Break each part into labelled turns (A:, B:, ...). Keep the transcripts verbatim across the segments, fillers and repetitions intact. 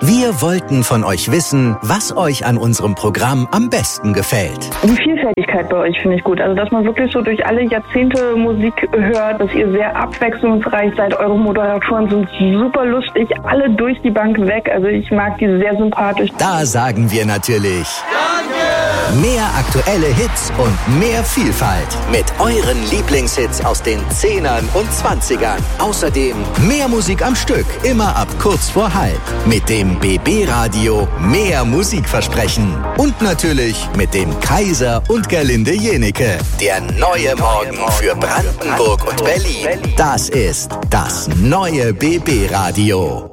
A: Wir wollten von euch wissen, was euch an unserem Programm am besten gefällt.
B: Die Vielfältigkeit bei euch finde ich gut. Also, dass man wirklich so durch alle Jahrzehnte Musik hört, dass ihr sehr abwechslungsreich seid. Eure Moderatoren sind super lustig, alle durch die Bank weg. Also, ich mag die sehr sympathisch.
A: Da sagen wir natürlich Danke! Mehr aktuelle Hits und mehr Vielfalt mit euren Lieblingshits aus den Zehnern und Zwanzigern. Außerdem mehr Musik am Stück, immer ab kurz vor halb. Mit dem B B-Radio mehr Musikversprechen. Und natürlich mit dem Kaiser und Gerlinde Jenecke. Der neue Morgen für Brandenburg und Berlin. Das ist das neue B B-Radio.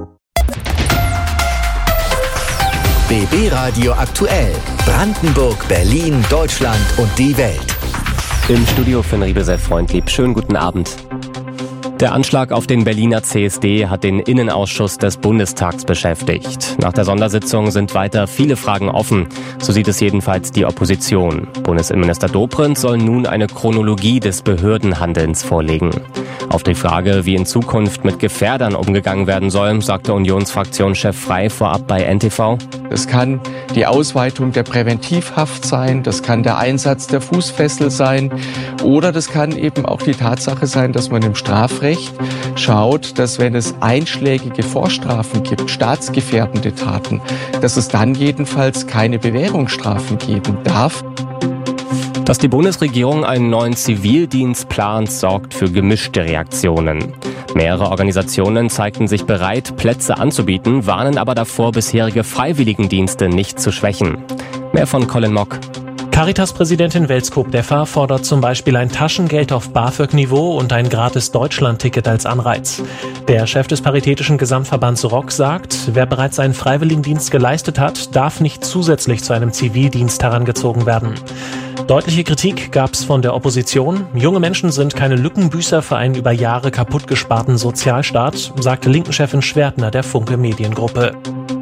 A: B B-Radio aktuell. Brandenburg, Berlin, Deutschland und die Welt.
C: Im Studio Finn Riebel sehr freundlich. Schönen guten Abend. Der Anschlag auf den Berliner C S D hat den Innenausschuss des Bundestags beschäftigt. Nach der Sondersitzung sind weiter viele Fragen offen. So sieht es jedenfalls die Opposition. Bundesinnenminister Dobrindt soll nun eine Chronologie des Behördenhandelns vorlegen. Auf die Frage, wie in Zukunft mit Gefährdern umgegangen werden soll, sagte Unionsfraktionschef Frey vorab bei N T V.
D: Das kann die Ausweitung der Präventivhaft sein, das kann der Einsatz der Fußfessel sein oder das kann eben auch die Tatsache sein, dass man im Strafrecht schaut, dass wenn es einschlägige Vorstrafen gibt, staatsgefährdende Taten, dass es dann jedenfalls keine Bewährungsstrafen geben darf.
C: Dass die Bundesregierung einen neuen Zivildienst plant, sorgt für gemischte Reaktionen. Mehrere Organisationen zeigten sich bereit, Plätze anzubieten, warnen aber davor, bisherige Freiwilligendienste nicht zu schwächen. Mehr von Colin Mock.
E: Caritas-Präsidentin Welskop-Deffer fordert zum Beispiel ein Taschengeld auf BAföG-Niveau und ein gratis Deutschland-Ticket als Anreiz. Der Chef des Paritätischen Gesamtverbands R O K sagt, wer bereits einen Freiwilligendienst geleistet hat, darf nicht zusätzlich zu einem Zivildienst herangezogen werden. Deutliche Kritik gab es von der Opposition. Junge Menschen sind keine Lückenbüßer für einen über Jahre kaputt gesparten Sozialstaat, sagte Linken-Chefin Schwertner der Funke Mediengruppe.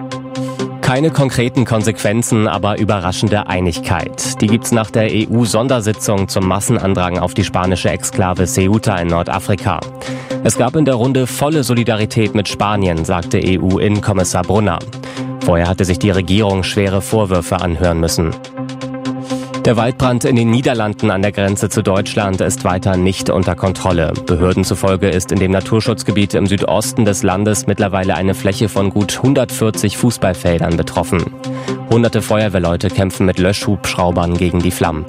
C: Keine konkreten Konsequenzen, aber überraschende Einigkeit. Die gibt's nach der E U-Sondersitzung zum Massenandrang auf die spanische Exklave Ceuta in Nordafrika. Es gab in der Runde volle Solidarität mit Spanien, sagte E U-Innenkommissar Brunner. Vorher hatte sich die Regierung schwere Vorwürfe anhören müssen. Der Waldbrand in den Niederlanden an der Grenze zu Deutschland ist weiter nicht unter Kontrolle. Behörden zufolge ist in dem Naturschutzgebiet im Südosten des Landes mittlerweile eine Fläche von gut hundertvierzig Fußballfeldern betroffen. Hunderte Feuerwehrleute kämpfen mit Löschhubschraubern gegen die Flammen.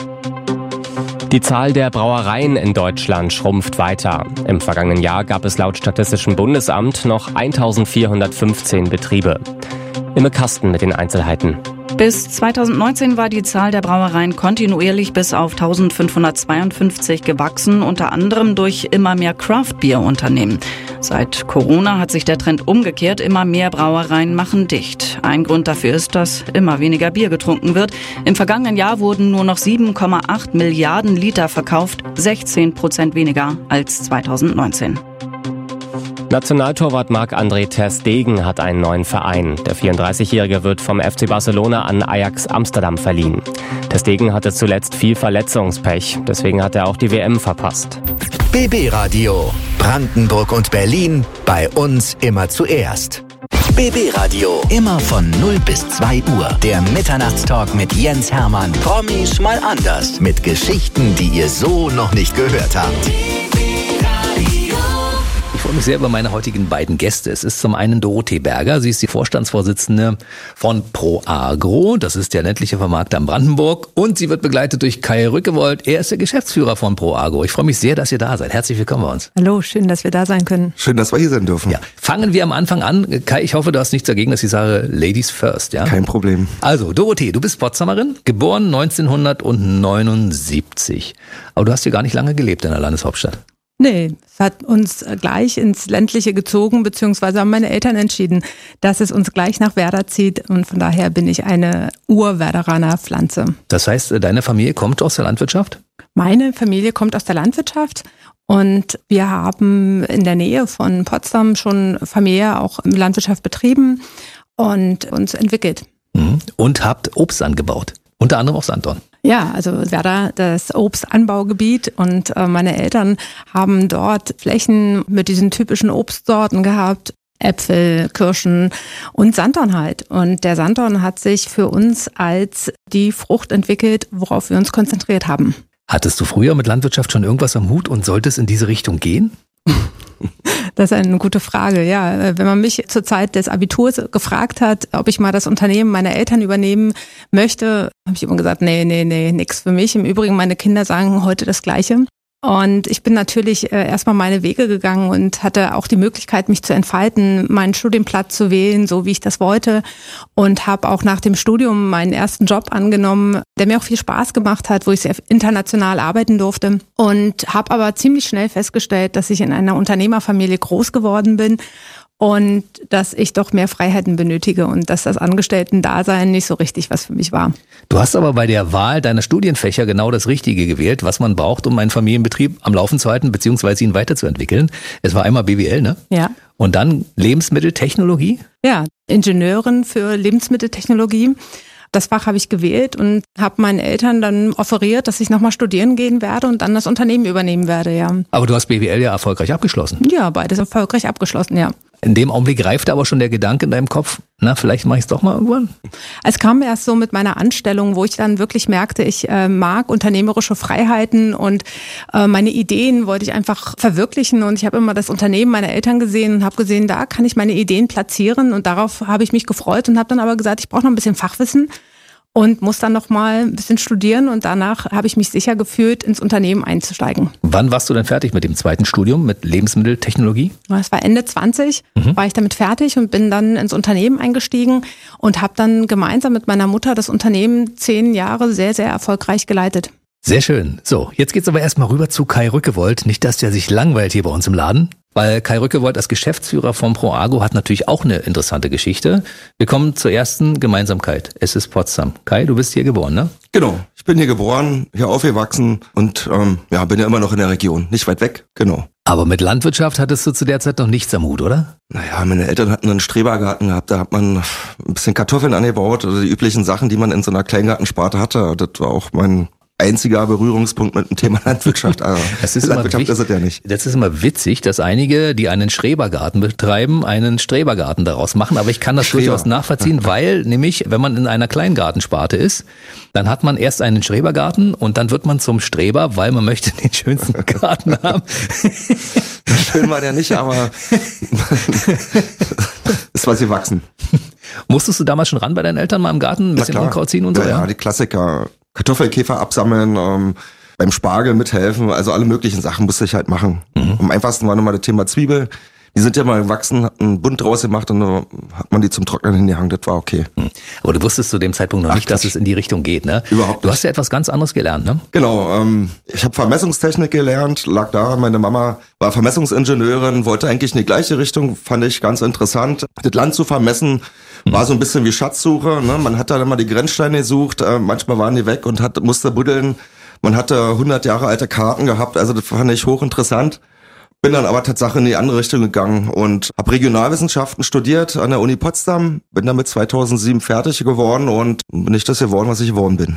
C: Die Zahl der Brauereien in Deutschland schrumpft weiter. Im vergangenen Jahr gab es laut Statistischem Bundesamt noch eintausendvierhundertfünfzehn Betriebe. Imme Kasten mit den Einzelheiten.
F: Bis zweitausendneunzehn war die Zahl der Brauereien kontinuierlich bis auf eintausendfünfhundertzweiundfünfzig gewachsen, unter anderem durch immer mehr Craft-Bier-Unternehmen. Seit Corona hat sich der Trend umgekehrt, immer mehr Brauereien machen dicht. Ein Grund dafür ist, dass immer weniger Bier getrunken wird. Im vergangenen Jahr wurden nur noch sieben Komma acht Milliarden Liter verkauft, sechzehn Prozent weniger als zweitausendneunzehn.
C: Nationaltorwart Marc-André ter Stegen hat einen neuen Verein. Der vierunddreißigjährige wird vom F C Barcelona an Ajax Amsterdam verliehen. Ter Stegen hatte zuletzt viel Verletzungspech, deswegen hat er auch die W M verpasst.
A: B B-Radio. Brandenburg und Berlin. Bei uns immer zuerst. B B-Radio. Immer von null bis zwei Uhr. Der Mitternachtstalk mit Jens Hermann. Promis mal anders. Mit Geschichten, die ihr so noch nicht gehört habt.
G: Ich freue mich sehr über meine heutigen beiden Gäste. Es ist zum einen Dorothee Berger. Sie ist die Vorstandsvorsitzende von ProAgro. Das ist der ländliche Vermarkter in Brandenburg. Und sie wird begleitet durch Kai Rückewold. Er ist der Geschäftsführer von ProAgro. Ich freue mich sehr, dass ihr da seid. Herzlich willkommen bei uns.
H: Hallo, schön, dass wir da sein können.
I: Schön, dass wir hier sein dürfen.
G: Ja, fangen wir am Anfang an. Kai, ich hoffe, du hast nichts dagegen, dass ich sage Ladies first. Ja?
I: Kein Problem.
G: Also, Dorothee, du bist Potsdamerin, geboren neunzehnhundertneunundsiebzig. Aber du hast hier gar nicht lange gelebt in der Landeshauptstadt.
H: Nee, es hat uns gleich ins Ländliche gezogen, beziehungsweise haben meine Eltern entschieden, dass es uns gleich nach Werder zieht und von daher bin ich eine Ur-Werderaner Pflanze.
G: Das heißt, deine Familie kommt aus der Landwirtschaft?
H: Meine Familie kommt aus der Landwirtschaft und wir haben in der Nähe von Potsdam schon familiär auch Landwirtschaft betrieben und uns entwickelt.
G: Und habt Obst angebaut, unter anderem auch Sanddorn.
H: Ja, also Werder, das Obstanbaugebiet und äh, meine Eltern haben dort Flächen mit diesen typischen Obstsorten gehabt. Äpfel, Kirschen und Sanddorn halt. Und der Sanddorn hat sich für uns als die Frucht entwickelt, worauf wir uns konzentriert haben.
G: Hattest du früher mit Landwirtschaft schon irgendwas am Hut und sollte es in diese Richtung gehen?
H: Das ist eine gute Frage, ja. Wenn man mich zur Zeit des Abiturs gefragt hat, ob ich mal das Unternehmen meiner Eltern übernehmen möchte, habe ich immer gesagt, nee, nee, nee, nix für mich. Im Übrigen, meine Kinder sagen heute das Gleiche. Und ich bin natürlich äh, erstmal meine Wege gegangen und hatte auch die Möglichkeit, mich zu entfalten, meinen Studienplatz zu wählen, so wie ich das wollte. Und habe auch nach dem Studium meinen ersten Job angenommen, der mir auch viel Spaß gemacht hat, wo ich sehr international arbeiten durfte. Und habe aber ziemlich schnell festgestellt, dass ich in einer Unternehmerfamilie groß geworden bin und dass ich doch mehr Freiheiten benötige und dass das Angestellten-Dasein nicht so richtig was für mich war.
G: Du hast aber bei der Wahl deiner Studienfächer genau das Richtige gewählt, was man braucht, um einen Familienbetrieb am Laufen zu halten bzw. ihn weiterzuentwickeln. Es war einmal B W L, ne?
H: Ja.
G: Und dann Lebensmitteltechnologie?
H: Ja, Ingenieurin für Lebensmitteltechnologie. Das Fach habe ich gewählt und habe meinen Eltern dann offeriert, dass ich nochmal studieren gehen werde und dann das Unternehmen übernehmen werde, ja.
G: Aber du hast B W L ja erfolgreich abgeschlossen.
H: Ja, beides erfolgreich abgeschlossen, ja.
G: In dem Augenblick reifte aber schon der Gedanke in deinem Kopf, na, vielleicht mache ich es doch mal irgendwann?
H: Es kam erst so mit meiner Anstellung, wo ich dann wirklich merkte, ich äh, mag unternehmerische Freiheiten und äh, meine Ideen wollte ich einfach verwirklichen. Und ich habe immer das Unternehmen meiner Eltern gesehen und habe gesehen, da kann ich meine Ideen platzieren. Und darauf habe ich mich gefreut und habe dann aber gesagt, ich brauche noch ein bisschen Fachwissen. Und muss dann noch mal ein bisschen studieren und danach habe ich mich sicher gefühlt, ins Unternehmen einzusteigen.
G: Wann warst du denn fertig mit dem zweiten Studium, mit Lebensmitteltechnologie?
H: Das war Ende zwanzig, mhm. war ich damit fertig und bin dann ins Unternehmen eingestiegen und habe dann gemeinsam mit meiner Mutter das Unternehmen zehn Jahre sehr, sehr erfolgreich geleitet.
G: Sehr schön. So, jetzt geht's aber erstmal rüber zu Kai Rückewold. Nicht, dass der sich langweilt hier bei uns im Laden. Weil Kai Rückewold als Geschäftsführer von ProAgro hat natürlich auch eine interessante Geschichte. Wir kommen zur ersten Gemeinsamkeit. Es ist Potsdam. Kai, du bist hier geboren, ne?
I: Genau. Ich bin hier geboren, hier aufgewachsen und ähm, ja, bin ja immer noch in der Region. Nicht weit weg, genau.
G: Aber mit Landwirtschaft hattest du zu der Zeit noch nichts am Hut, oder?
I: Naja, meine Eltern hatten einen Strebergarten gehabt. Da hat man ein bisschen Kartoffeln angebaut, also die üblichen Sachen, die man in so einer Kleingartensparte hatte. Das war auch mein einziger Berührungspunkt mit dem Thema Landwirtschaft. Also
G: das ist
I: Landwirtschaft
G: immer,
I: ist es ja nicht.
G: Das ist immer witzig, dass einige, die einen Strebergarten betreiben, einen Strebergarten daraus machen. Aber ich kann das
I: Streber.
G: durchaus nachvollziehen, weil nämlich, wenn man in einer Kleingartensparte ist, dann hat man erst einen Strebergarten und dann wird man zum Streber, weil man möchte den schönsten Garten haben.
I: Schön war der nicht, aber ist was gewachsen.
G: Musstest du damals schon ran bei deinen Eltern mal im Garten ein bisschen Unkraut ziehen und so?
I: Ja, ja,
G: ja,
I: die Klassiker. Kartoffelkäfer absammeln, ähm, beim Spargel mithelfen, also alle möglichen Sachen musste ich halt machen. Mhm. Am einfachsten war nochmal das Thema Zwiebel. Die sind ja mal gewachsen, hat einen Bund draus gemacht und dann hat man die zum Trocknen hingehangen, das war okay.
G: Mhm. Aber du wusstest zu dem Zeitpunkt noch Ach, nicht, dass es in die Richtung geht, ne?
I: Überhaupt
G: Du hast ja etwas ganz anderes gelernt, ne?
I: Genau, ähm, ich habe Vermessungstechnik gelernt, lag da, meine Mama war Vermessungsingenieurin, wollte eigentlich in die gleiche Richtung, fand ich ganz interessant. Das Land zu vermessen war so ein bisschen wie Schatzsuche, ne? Man hat da immer die Grenzsteine gesucht, äh, manchmal waren die weg und hat, musste buddeln. Man hatte hundert Jahre alte Karten gehabt, also das fand ich hochinteressant. Bin dann aber tatsächlich in die andere Richtung gegangen und habe Regionalwissenschaften studiert an der Uni Potsdam, bin damit zweitausendsieben fertig geworden und bin nicht das geworden, was ich geworden bin.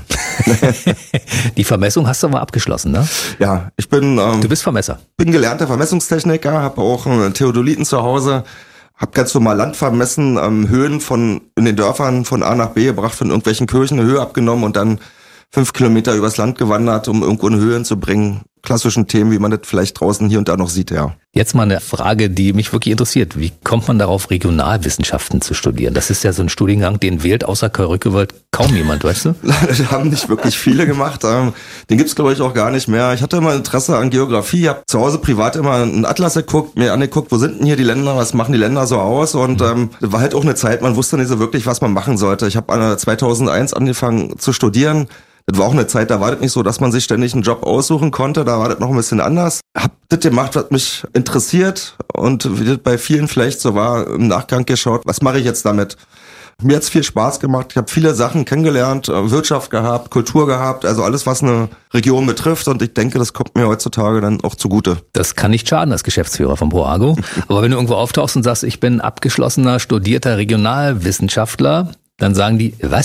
G: Die Vermessung hast du aber abgeschlossen, ne?
I: Ja, ich bin... Ähm,
G: du bist Vermesser.
I: Bin gelernter Vermessungstechniker, habe auch einen Theodoliten zu Hause, habe ganz normal Land vermessen, ähm, Höhen von in den Dörfern von A nach B gebracht, von irgendwelchen Kirchen eine Höhe abgenommen und dann fünf Kilometer übers Land gewandert, um irgendwo eine Höhe zu bringen. Klassischen Themen, wie man das vielleicht draußen hier und da noch sieht, ja.
G: Jetzt mal eine Frage, die mich wirklich interessiert. Wie kommt man darauf, Regionalwissenschaften zu studieren? Das ist ja so ein Studiengang, den wählt außer Kai Rückewold kaum jemand, weißt du?
I: Das haben nicht wirklich viele gemacht. Den gibt's, glaube ich, auch gar nicht mehr. Ich hatte immer Interesse an Geografie, habe zu Hause privat immer einen Atlas geguckt, mir angeguckt, wo sind denn hier die Länder, was machen die Länder so aus? Und mhm. ähm, das war halt auch eine Zeit, man wusste nicht so wirklich, was man machen sollte. Ich habe zweitausendeins angefangen zu studieren. Das war auch eine Zeit, da war das nicht so, dass man sich ständig einen Job aussuchen konnte, da war das noch ein bisschen anders. Hab das gemacht, was mich interessiert und wie das bei vielen vielleicht so war, im Nachgang geschaut, was mache ich jetzt damit? Mir hat's viel Spaß gemacht, ich habe viele Sachen kennengelernt, Wirtschaft gehabt, Kultur gehabt, also alles, was eine Region betrifft und ich denke, das kommt mir heutzutage dann auch zugute.
G: Das kann nicht schaden als Geschäftsführer von ProAgro, aber wenn du irgendwo auftauchst und sagst, ich bin abgeschlossener, studierter Regionalwissenschaftler, dann sagen die, was?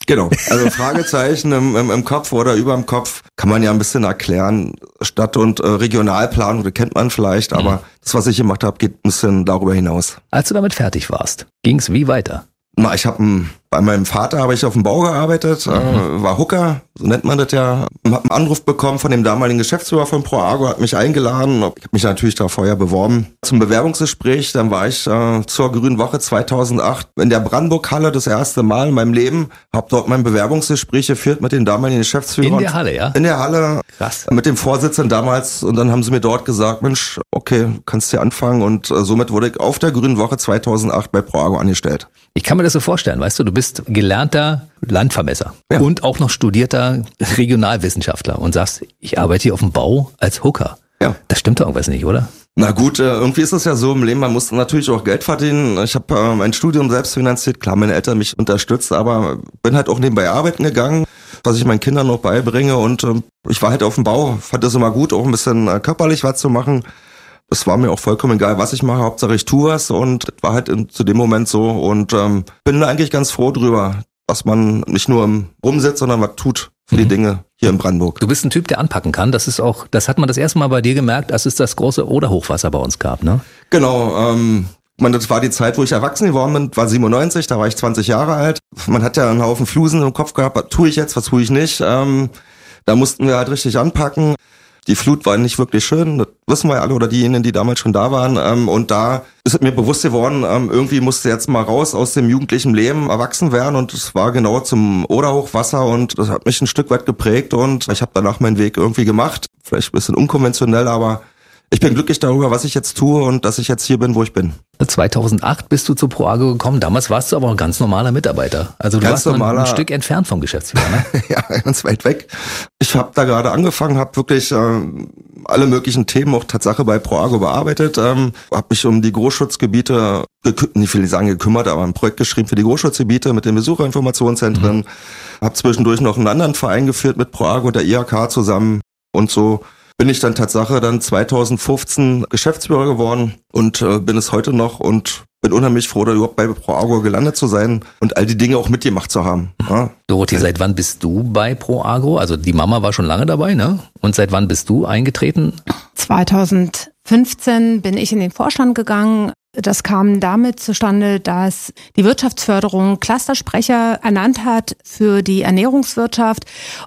I: Genau, also Fragezeichen im, im, im Kopf oder über dem Kopf kann man ja ein bisschen erklären. Stadt- und äh, Regionalplanung, das kennt man vielleicht, aber mhm. das, was ich gemacht habe, geht ein bisschen darüber hinaus.
G: Als du damit fertig warst, ging es wie weiter?
I: Na, ich habe bei meinem Vater habe ich auf dem Bau gearbeitet, mhm. äh, war Hooker, so nennt man das ja. Hab einen Anruf bekommen von dem damaligen Geschäftsführer von ProAgro, hat mich eingeladen. Ich habe mich natürlich da vorher beworben. Zum Bewerbungsgespräch, dann war ich äh, zur Grünen Woche zweitausendacht in der Brandenburg-Halle das erste Mal in meinem Leben. Habe dort mein Bewerbungsgespräch geführt mit den damaligen Geschäftsführern.
G: In der Halle, ja?
I: In der Halle.
G: Krass.
I: Mit dem Vorsitzenden damals. Und dann haben sie mir dort gesagt, Mensch, okay, kannst hier anfangen. Und äh, somit wurde ich auf der Grünen Woche zweitausendacht bei ProAgro angestellt.
G: Ich kann mir das so vorstellen, weißt du, du bist gelernter Landvermesser ja. und auch noch studierter Regionalwissenschaftler und sagst, ich arbeite hier auf dem Bau als Hooker. Ja. Das stimmt doch irgendwas nicht, oder?
I: Na gut, irgendwie ist es ja so im Leben, man muss natürlich auch Geld verdienen. Ich habe äh, mein Studium selbst finanziert, klar, meine Eltern mich unterstützt, aber bin halt auch nebenbei arbeiten gegangen, was ich meinen Kindern noch beibringe und äh, ich war halt auf dem Bau, fand es immer gut, auch ein bisschen äh, körperlich was zu machen. Das war mir auch vollkommen egal, was ich mache, Hauptsache ich tue was und das war halt in, zu dem Moment so und ähm, bin da eigentlich ganz froh drüber, dass man nicht nur im rumsitzt, sondern was tut für mhm. die Dinge hier in Brandenburg.
G: Du bist ein Typ, der anpacken kann, das ist auch, das hat man das erste Mal bei dir gemerkt, als es das große Oder-Hochwasser bei uns gab, ne?
I: Genau, ähm, man, das war die Zeit, wo ich erwachsen geworden bin, war siebenundneunzig, da war ich zwanzig Jahre alt. Man hat ja einen Haufen Flusen im Kopf gehabt, was tue ich jetzt, was tue ich nicht. Ähm, da mussten wir halt richtig anpacken. Die Flut war nicht wirklich schön, das wissen wir ja alle, oder diejenigen, die damals schon da waren. Ähm, und da ist es mir bewusst geworden, ähm, irgendwie musste jetzt mal raus aus dem jugendlichen Leben, erwachsen werden. Und es war genau zum Oder-Hochwasser und das hat mich ein Stück weit geprägt. Und ich habe danach meinen Weg irgendwie gemacht, vielleicht ein bisschen unkonventionell, aber ich bin glücklich darüber, was ich jetzt tue und dass ich jetzt hier bin, wo ich bin.
G: zweitausendacht bist du zu ProAgro gekommen. Damals warst du aber ein ganz normaler Mitarbeiter. Also du
I: ganz
G: warst
I: normaler,
G: ein Stück entfernt vom Geschäftsführer, ne?
I: Ja, ganz weit weg. Ich habe da gerade angefangen, habe wirklich äh, alle möglichen Themen auch Tatsache bei ProAgro bearbeitet. Ähm, habe mich um die Großschutzgebiete, nicht will ich sagen gekümmert, aber ein Projekt geschrieben für die Großschutzgebiete mit den Besucherinformationszentren. Mhm. Habe zwischendurch noch einen anderen Verein geführt mit ProAgro und der I H K zusammen und so bin ich dann Tatsache dann zweitausendfünfzehn Geschäftsführer geworden und äh, bin es heute noch und bin unheimlich froh, da überhaupt bei ProAgro gelandet zu sein und all die Dinge auch mitgemacht zu haben. Ja.
G: Dorothee, seit wann bist du bei ProAgro? Also die Mama war schon lange dabei, ne? Und seit wann bist du eingetreten?
H: zweitausendfünfzehn bin ich in den Vorstand gegangen. Das kam damit zustande, dass die Wirtschaftsförderung Clustersprecher ernannt hat für die Ernährungswirtschaft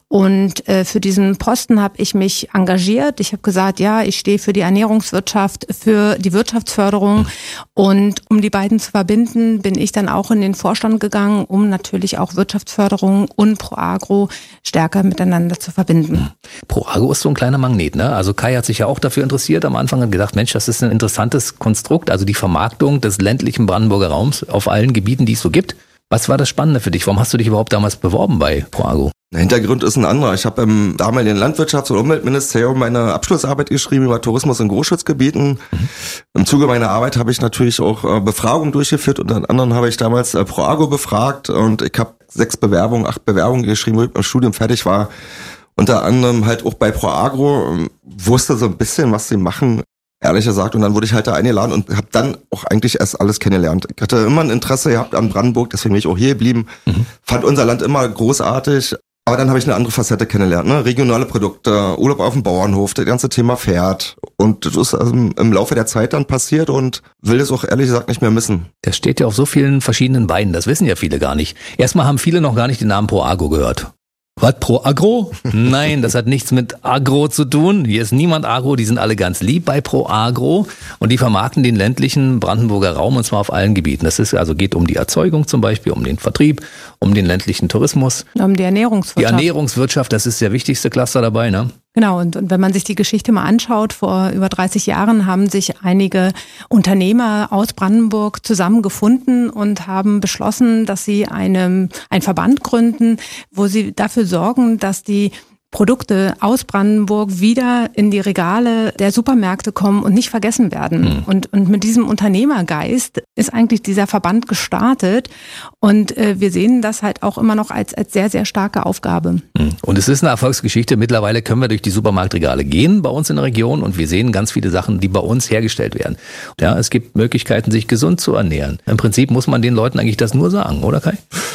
H: und äh, für diesen Posten habe ich mich engagiert. Ich habe gesagt, ja, ich stehe für die Ernährungswirtschaft, für die Wirtschaftsförderung und um die beiden zu verbinden, bin ich dann auch in den Vorstand gegangen, um natürlich auch Wirtschaftsförderung und ProAgro stärker miteinander zu verbinden.
G: ProAgro ist so ein kleiner Magnet, ne? Also Kai hat sich ja auch dafür interessiert am Anfang und gedacht, Mensch, das ist ein interessantes Konstrukt, also die Vermarktung des ländlichen Brandenburger Raums auf allen Gebieten, die es so gibt. Was war das Spannende für dich? Warum hast du dich überhaupt damals beworben bei ProAgro?
I: Der Hintergrund ist ein anderer. Ich habe im damaligen Landwirtschafts- und Umweltministerium meine Abschlussarbeit geschrieben über Tourismus in Großschutzgebieten. Mhm. Im Zuge meiner Arbeit habe ich natürlich auch äh, Befragungen durchgeführt. Unter anderem habe ich damals äh, ProAgro befragt und ich habe sechs Bewerbungen, acht Bewerbungen geschrieben, wo ich beim Studium fertig war. Unter anderem halt auch bei ProAgro, äh, wusste so ein bisschen, was sie machen. Ehrlich gesagt, und dann wurde ich halt da eingeladen und habe dann auch eigentlich erst alles kennengelernt. Ich hatte immer ein Interesse gehabt an Brandenburg, deswegen bin ich auch hier geblieben. Mhm. Fand unser Land immer großartig, aber dann habe ich eine andere Facette kennengelernt. Ne? Regionale Produkte, Urlaub auf dem Bauernhof, das ganze Thema Pferd. Und das ist also im Laufe der Zeit dann passiert und will das auch ehrlich gesagt nicht mehr missen.
G: Das steht ja auf so vielen verschiedenen Beinen, das wissen ja viele gar nicht. Erstmal haben viele noch gar nicht den Namen ProAgro gehört. Was, ProAgro? Nein, das hat nichts mit Agro zu tun. Hier ist niemand Agro, die sind alle ganz lieb bei ProAgro und die vermarkten den ländlichen Brandenburger Raum und zwar auf allen Gebieten. Das ist also geht um die Erzeugung zum Beispiel, um den Vertrieb, um den ländlichen Tourismus.
H: Um die Ernährungswirtschaft.
G: Die Ernährungswirtschaft, das ist der wichtigste Cluster dabei, ne?
H: Genau, und, und wenn man sich die Geschichte mal anschaut, vor über dreißig Jahren haben sich einige Unternehmer aus Brandenburg zusammengefunden und haben beschlossen, dass sie eine, einen Verband gründen, wo sie dafür sorgen, dass die Produkte aus Brandenburg wieder in die Regale der Supermärkte kommen und nicht vergessen werden. Mhm. Und, und mit diesem Unternehmergeist ist eigentlich dieser Verband gestartet. Und äh, wir sehen das halt auch immer noch als, als sehr, sehr starke Aufgabe.
G: Mhm. Und es ist eine Erfolgsgeschichte. Mittlerweile können wir durch die Supermarktregale gehen bei uns in der Region und wir sehen ganz viele Sachen, die bei uns hergestellt werden. Ja, es gibt Möglichkeiten, sich gesund zu ernähren. Im Prinzip muss man den Leuten eigentlich das nur sagen, oder Kai?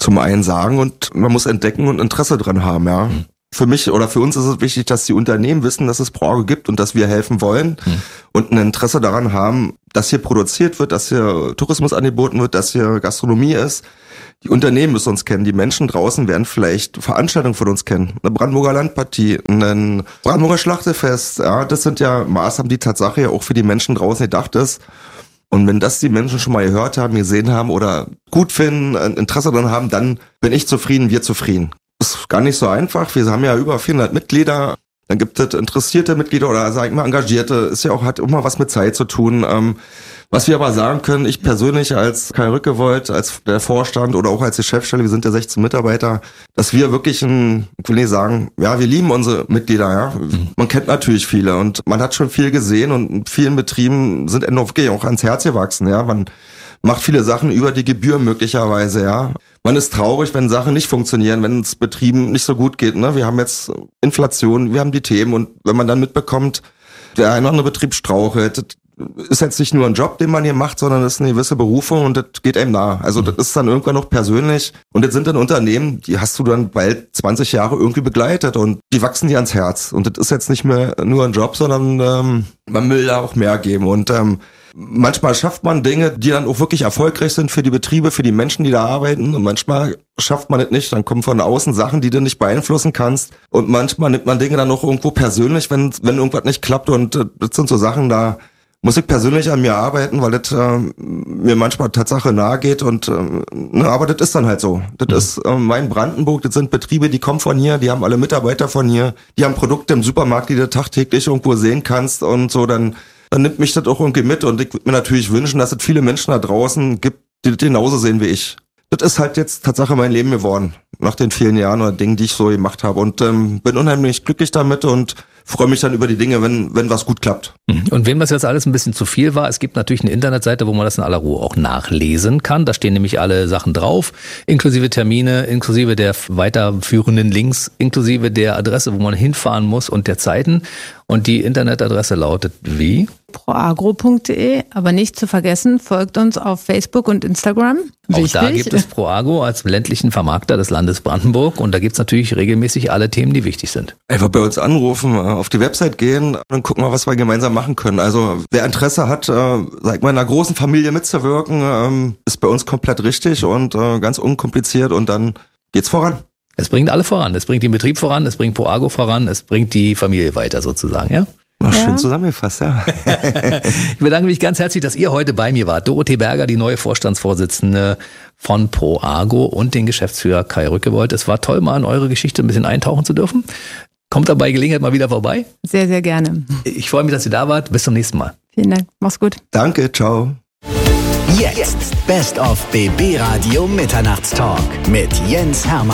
I: zum einen sagen und man muss entdecken und Interesse dran haben, ja. Mhm. Für mich oder für uns ist es wichtig, dass die Unternehmen wissen, dass es ProAgro gibt und dass wir helfen wollen mhm. und ein Interesse daran haben, dass hier produziert wird, dass hier Tourismus angeboten wird, dass hier Gastronomie ist. Die Unternehmen müssen uns kennen, die Menschen draußen werden vielleicht Veranstaltungen von uns kennen. Eine Brandenburger Landpartie, ein Brandenburger Schlachtefest, ja, das sind ja Maßnahmen, die Tatsache ja auch für die Menschen draußen gedacht ist. Und wenn das die Menschen schon mal gehört haben, gesehen haben oder gut finden, ein Interesse daran haben, dann bin ich zufrieden, wir zufrieden. Das ist gar nicht so einfach. Wir haben ja über vierhundert Mitglieder. Dann gibt es interessierte Mitglieder oder sag ich mal Engagierte. Ist ja auch, hat immer was mit Zeit zu tun. Ähm, was wir aber sagen können, ich persönlich als Kai Rückewold, als der Vorstand oder auch als die Chefstelle, wir sind ja sechzehn Mitarbeiter, dass wir wirklich ein, ich will nicht sagen, ja, wir lieben unsere Mitglieder, ja. Mhm. Man kennt natürlich viele und man hat schon viel gesehen und in vielen Betrieben sind wirklich auch ans Herz gewachsen, ja. Man macht viele Sachen über die Gebühr möglicherweise, ja. Man ist traurig, wenn Sachen nicht funktionieren, wenn es Betrieben nicht so gut geht, ne. Wir haben jetzt Inflation, wir haben die Themen und wenn man dann mitbekommt, der eine oder andere Betrieb strauchelt, ist jetzt nicht nur ein Job, den man hier macht, sondern es ist eine gewisse Berufung und das geht einem nah. Also das ist dann irgendwann noch persönlich und das sind dann Unternehmen, die hast du dann bald zwanzig Jahre irgendwie begleitet und die wachsen dir ans Herz und das ist jetzt nicht mehr nur ein Job, sondern ähm, man will da auch mehr geben und ähm, manchmal schafft man Dinge, die dann auch wirklich erfolgreich sind für die Betriebe, für die Menschen, die da arbeiten und manchmal schafft man es nicht, dann kommen von außen Sachen, die du nicht beeinflussen kannst und manchmal nimmt man Dinge dann auch irgendwo persönlich, wenn wenn irgendwas nicht klappt und äh, das sind so Sachen, da muss ich persönlich an mir arbeiten, weil das äh, mir manchmal Tatsache nahe geht und äh, ne, aber das ist dann halt so. Das mhm. ist äh, mein Brandenburg, das sind Betriebe, die kommen von hier, die haben alle Mitarbeiter von hier, die haben Produkte im Supermarkt, die du tagtäglich irgendwo sehen kannst und so, dann dann nimmt mich das auch irgendwie mit und ich würde mir natürlich wünschen, dass es viele Menschen da draußen gibt, die das genauso sehen wie ich. Das ist halt jetzt Tatsache mein Leben geworden, nach den vielen Jahren oder Dingen, die ich so gemacht habe und ähm, bin unheimlich glücklich damit und freue mich dann über die Dinge, wenn wenn was gut klappt.
G: Und wem das jetzt alles ein bisschen zu viel war, es gibt natürlich eine Internetseite, wo man das in aller Ruhe auch nachlesen kann. Da stehen nämlich alle Sachen drauf, inklusive Termine, inklusive der weiterführenden Links, inklusive der Adresse, wo man hinfahren muss und der Zeiten. Und die Internetadresse lautet wie?
H: proagro punkt de, aber nicht zu vergessen, folgt uns auf Facebook und Instagram. Wichtig.
G: Auch da gibt es ProAgro als ländlichen Vermarkter des Landes Brandenburg und da gibt es natürlich regelmäßig alle Themen, die wichtig sind.
I: Einfach bei uns anrufen, auf die Website gehen und gucken wir, was wir gemeinsam machen können. Also wer Interesse hat, äh, sag mal, in einer großen Familie mitzuwirken, ähm, ist bei uns komplett richtig und äh, ganz unkompliziert und dann geht's voran.
G: Es bringt alle voran. Es bringt den Betrieb voran, es bringt ProAgro voran, es bringt die Familie weiter sozusagen, ja?
I: Ach,
H: ja.
I: Schön zusammengefasst, ja.
G: Ich bedanke mich ganz herzlich, dass ihr heute bei mir wart. Dorothee Berger, die neue Vorstandsvorsitzende von ProAgro und den Geschäftsführer Kai Rückewold. Es war toll, mal in eure Geschichte ein bisschen eintauchen zu dürfen. Kommt dabei Gelegenheit mal wieder vorbei.
H: Sehr, sehr gerne.
G: Ich freue mich, dass ihr da wart. Bis zum nächsten Mal.
H: Vielen Dank. Mach's gut.
I: Danke, ciao.
A: Jetzt Best of B B Radio Mitternachtstalk mit Jens Hermann.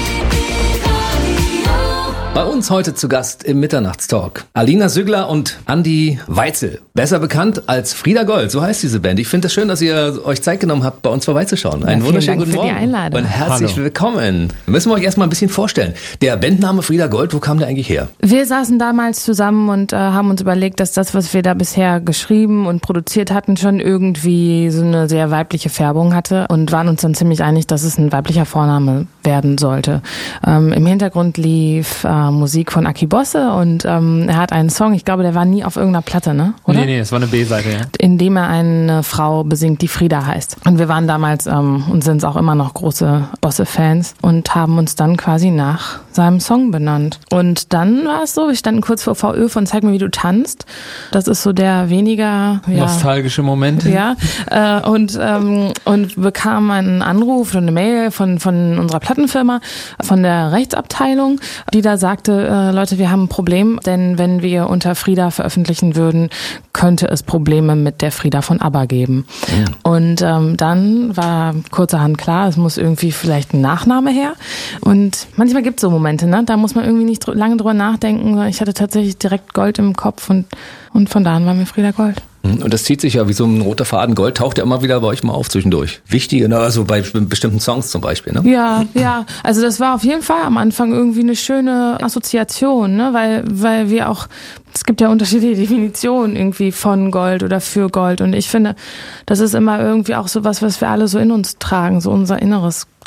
G: Bei uns heute zu Gast im Mitternachtstalk Alina Sügler und Andi Weitzel. Besser bekannt als Frieda Gold, so heißt diese Band. Ich finde es schön, dass ihr euch Zeit genommen habt, bei uns vorbeizuschauen. Einen
J: ja,
G: wunderschönen
J: Dank
G: guten Morgen.
J: Für die Einladung.
G: Und herzlich
J: Hallo.
G: willkommen. Müssen wir euch erstmal ein bisschen vorstellen. Der Bandname Frieda Gold, wo kam der eigentlich her?
J: Wir saßen damals zusammen und äh, haben uns überlegt, dass das, was wir da bisher geschrieben und produziert hatten, schon irgendwie so eine sehr weibliche Färbung hatte und waren uns dann ziemlich einig, dass es ein weiblicher Vorname werden sollte. Ähm, Im Hintergrund lief äh, Musik von Aki Bosse und ähm, er hat einen Song, ich glaube, der war nie auf irgendeiner Platte, ne? Oder?
K: Nee, nee, es war eine B-Seite, ja.
J: In dem er eine Frau besingt, die Frieda heißt. Und wir waren damals ähm, und sind auch immer noch große Bosse-Fans und haben uns dann quasi nach seinem Song benannt. Und dann war es so, wir standen kurz vor V Ö von Zeig mir, wie du tanzt. Das ist so der weniger... Ja,
K: nostalgische Moment.
J: Ja, äh, und, ähm, und bekamen einen Anruf oder eine Mail von, von unserer Plattenfirma, von der Rechtsabteilung, die da sagte, äh, Leute, wir haben ein Problem, denn wenn wir unter Frieda veröffentlichen würden, könnte es Probleme mit der Frieda von ABBA geben. Ja. Und ähm, dann war kurzerhand klar, es muss irgendwie vielleicht ein Nachname her. Und manchmal gibt es so Momente, ne? Da muss man irgendwie nicht dr- lange drüber nachdenken. Ich hatte tatsächlich direkt Gold im Kopf und, und von da an war mir Frieda Gold.
G: Und das zieht sich ja wie so ein roter Faden. Gold taucht ja immer wieder bei euch mal auf zwischendurch. Wichtige, ne? Also bei bestimmten Songs zum Beispiel, ne?
J: Ja, ja. Also das war auf jeden Fall am Anfang irgendwie eine schöne Assoziation, ne? Weil, weil wir auch, es gibt ja unterschiedliche Definitionen irgendwie von Gold oder für Gold. Und ich finde, das ist immer irgendwie auch so was, was wir alle so in uns tragen, so unser inneres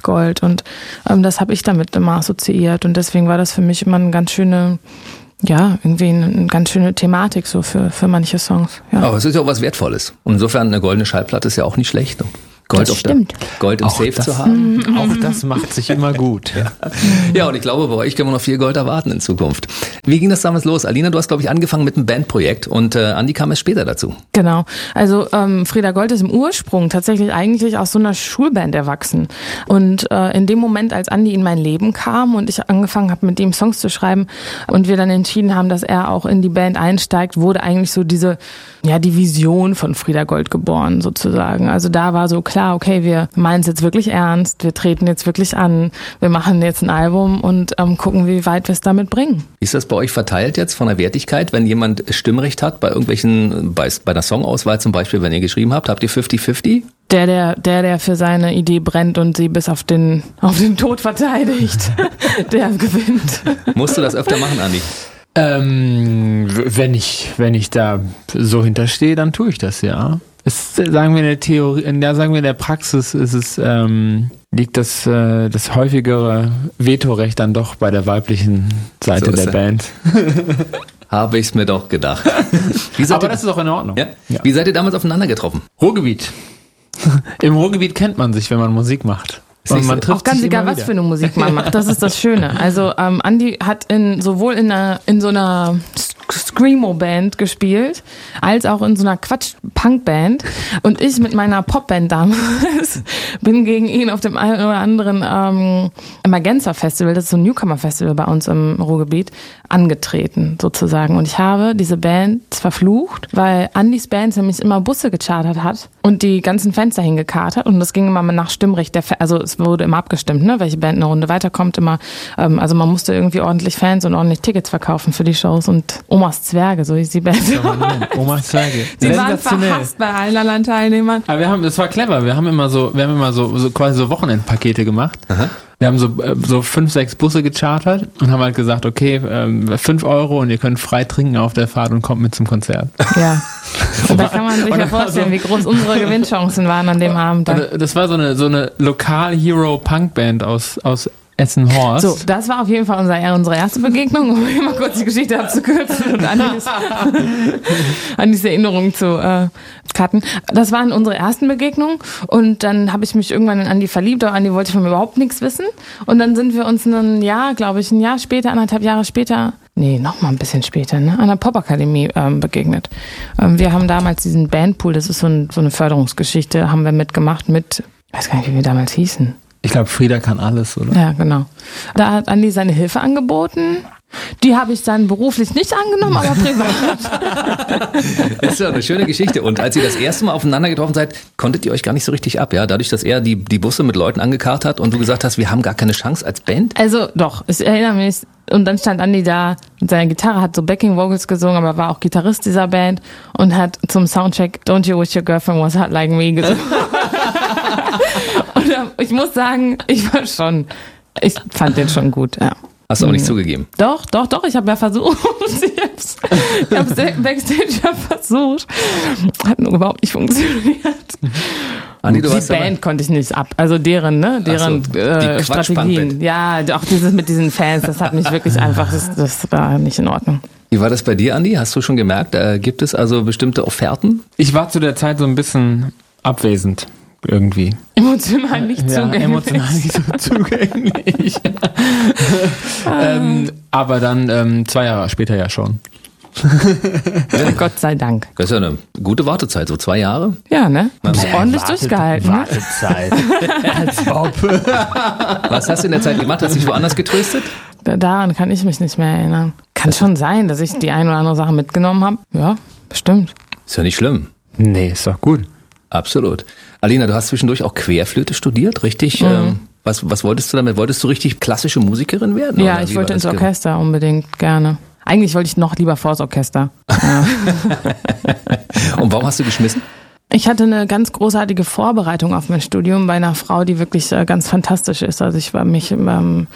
J: Gold und ähm, das habe ich damit immer assoziiert und deswegen war das für mich immer eine ganz schöne, ja, irgendwie eine, eine ganz schöne Thematik so für, für manche Songs. Ja.
G: Aber es ist ja auch was Wertvolles. Und insofern eine goldene Schallplatte ist ja auch nicht schlecht. Gold,
J: das
G: auf
J: stimmt.
G: Der, Gold im
K: Auch
G: Safe
K: das,
G: zu haben.
K: Auch das macht sich immer gut.
G: Ja. Ja, und ich glaube, bei euch können wir noch viel Gold erwarten in Zukunft. Wie ging das damals los? Alina, du hast, glaube ich, angefangen mit einem Bandprojekt und äh, Andi kam erst später dazu.
J: Genau. Also ähm, Frieda Gold ist im Ursprung tatsächlich eigentlich aus so einer Schulband erwachsen. Und äh, in dem Moment, als Andi in mein Leben kam und ich angefangen habe, mit ihm Songs zu schreiben und wir dann entschieden haben, dass er auch in die Band einsteigt, wurde eigentlich so diese, ja, die Vision von Frieda Gold geboren sozusagen. Also da war so klar, okay, wir meinen es jetzt wirklich ernst, wir treten jetzt wirklich an, wir machen jetzt ein Album und ähm, gucken, wie weit wir es damit bringen.
G: Wie ist das bei euch verteilt jetzt von der Wertigkeit, wenn jemand Stimmrecht hat bei irgendwelchen, bei, bei der Songauswahl zum Beispiel, wenn ihr geschrieben habt, habt ihr fünfzig fünfzig?
J: Der, der, der, der für seine Idee brennt und sie bis auf den, auf den Tod verteidigt, der gewinnt.
G: Musst du das öfter machen, Andi?
K: Ähm, wenn ich, wenn ich da so hinterstehe, dann tue ich das, ja. Es, sagen wir in der Theorie, in der, sagen wir in der Praxis ist es, ähm, liegt das, äh, das häufigere Vetorecht dann doch bei der weiblichen Seite
G: So ist
K: der
G: er.
K: Band.
G: Habe ich's mir doch gedacht. Wie seid
K: Aber
G: ihr,
K: das ist auch in Ordnung.
G: ja?
K: Ja.
G: Wie seid ihr damals aufeinander getroffen?
K: Ruhrgebiet. Im Ruhrgebiet kennt man sich, wenn man Musik macht. Und man trifft
J: Auch ganz
K: sich
J: egal,
K: immer
J: was
K: wieder.
J: für eine Musik man macht. Das ist das Schöne. Also ähm, Andi hat in sowohl in einer in so einer Screamo-Band gespielt, als auch in so einer Quatsch-Punk-Band. Und ich mit meiner Popband damals bin gegen ihn auf dem einen oder anderen ähm, Emergenza-Festival, das ist so ein Newcomer-Festival bei uns im Ruhrgebiet, angetreten sozusagen. Und ich habe diese Band verflucht, weil Andis Band nämlich immer Busse gechartert hat und die ganzen Fans dahin gekarrt hat. Und das ging immer nach Stimmrecht. Der Fa- also es wurde immer abgestimmt, ne, welche Band eine Runde weiterkommt. Immer, ähm, also man musste irgendwie ordentlich Fans und ordentlich Tickets verkaufen für die Shows. Und Omas Zwerge, so hieß die Band.
K: Omas Zwerge.
J: Die waren
K: Sensationell.
J: verhasst bei allen anderen Teilnehmern.
K: Aber wir haben, das war clever. Wir haben immer so, wir haben immer so, so quasi so Wochenendpakete gemacht.
G: Aha.
K: Wir haben so, äh, so fünf, sechs Busse gechartert und haben halt gesagt, okay, ähm, fünf Euro und ihr könnt frei trinken auf der Fahrt und kommt mit zum Konzert.
J: Ja. Und da kann man sich
K: Und
J: ja
K: das war
J: vorstellen,
K: so-
J: wie groß unsere Gewinnchancen waren an dem Abend. Dann.
K: Und das war so eine, so eine Lokal-Hero-Punk-Band aus, aus Essen-Horst.
J: So, das war auf jeden Fall unser, unsere erste Begegnung, um hier mal kurz die Geschichte abzukürzen und Andis, Andis Erinnerungen zu äh, cutten. Das waren unsere ersten Begegnungen und dann habe ich mich irgendwann in Andi verliebt, aber Andi wollte von mir überhaupt nichts wissen und dann sind wir uns ein Jahr, glaube ich, ein Jahr später, anderthalb Jahre später, nee, noch mal ein bisschen später, ne, an der Popakademie ähm, begegnet. Ähm, wir haben damals diesen Bandpool, das ist so, ein, so eine Förderungsgeschichte, haben wir mitgemacht mit, ich weiß gar nicht, wie wir damals hießen.
K: Ich glaube, Frieda kann alles, oder?
J: Ja, genau. Da hat Andi seine Hilfe angeboten. Die habe ich dann beruflich nicht angenommen, aber privat.
G: Das ist ja eine schöne Geschichte. Und als ihr das erste Mal aufeinander getroffen seid, konntet ihr euch gar nicht so richtig ab, ja? Dadurch, dass er die, die Busse mit Leuten angekarrt hat und du gesagt hast, wir haben gar keine Chance als Band?
J: Also doch, ich erinnere mich. Und dann stand Andi da mit seiner Gitarre, hat so Backing Vocals gesungen, aber war auch Gitarrist dieser Band und hat zum Soundcheck Don't You Wish Your Girlfriend Was Hot Like Me gesungen. Und ich muss sagen, ich war schon, ich fand den schon gut, ja.
G: Hast du aber nicht zugegeben.
J: Doch, doch, doch, ich habe ja versucht. Ich hab's, ich hab's Backstage ja versucht. Hat nur überhaupt nicht funktioniert.
G: Andi, du
J: Die
G: warst
J: Band
G: dabei.
J: konnte ich nicht ab. Also deren, ne? Deren
G: Ach so, die
J: äh,
G: Quatsch-Punk-Band.
J: Strategien. Ja, auch dieses mit diesen Fans, das hat mich wirklich einfach, das, das war nicht in Ordnung.
G: Wie war das bei dir, Andi? Hast du schon gemerkt, äh, gibt es also bestimmte Offerten?
K: Ich war zu der Zeit so ein bisschen abwesend. Irgendwie.
J: Emotional nicht
K: Ja,
J: zugänglich.
K: emotional nicht so zugänglich. ähm, aber dann ähm, zwei Jahre später ja schon.
J: Gott sei Dank.
G: Das ist ja eine gute Wartezeit, so zwei Jahre.
J: Ja, ne?
G: Man-
J: Ist ordentlich
K: Wartet-
J: durchgehalten. Ne?
K: Wartezeit. Als ob.
G: Was hast du in der Zeit gemacht? Hast du dich woanders getröstet?
J: Da- Daran kann ich mich nicht mehr erinnern. Kann schon sein, dass ich die eine oder andere Sache mitgenommen habe. Ja, bestimmt.
G: Ist ja nicht schlimm.
K: Nee, ist doch gut.
G: Absolut. Alina, du hast zwischendurch auch Querflöte studiert, richtig?
J: Mhm.
G: Ähm, was, was wolltest du damit? Wolltest du richtig klassische Musikerin werden?
J: Ja,
G: oder
J: ich
G: wie
J: wollte
G: war
J: ins
G: das ge-
J: Orchester unbedingt gerne. Eigentlich wollte ich noch lieber vors Orchester. Ja.
G: Und warum hast du geschmissen?
J: Ich hatte eine ganz großartige Vorbereitung auf mein Studium bei einer Frau, die wirklich äh, ganz fantastisch ist. Also ich war mich ähm,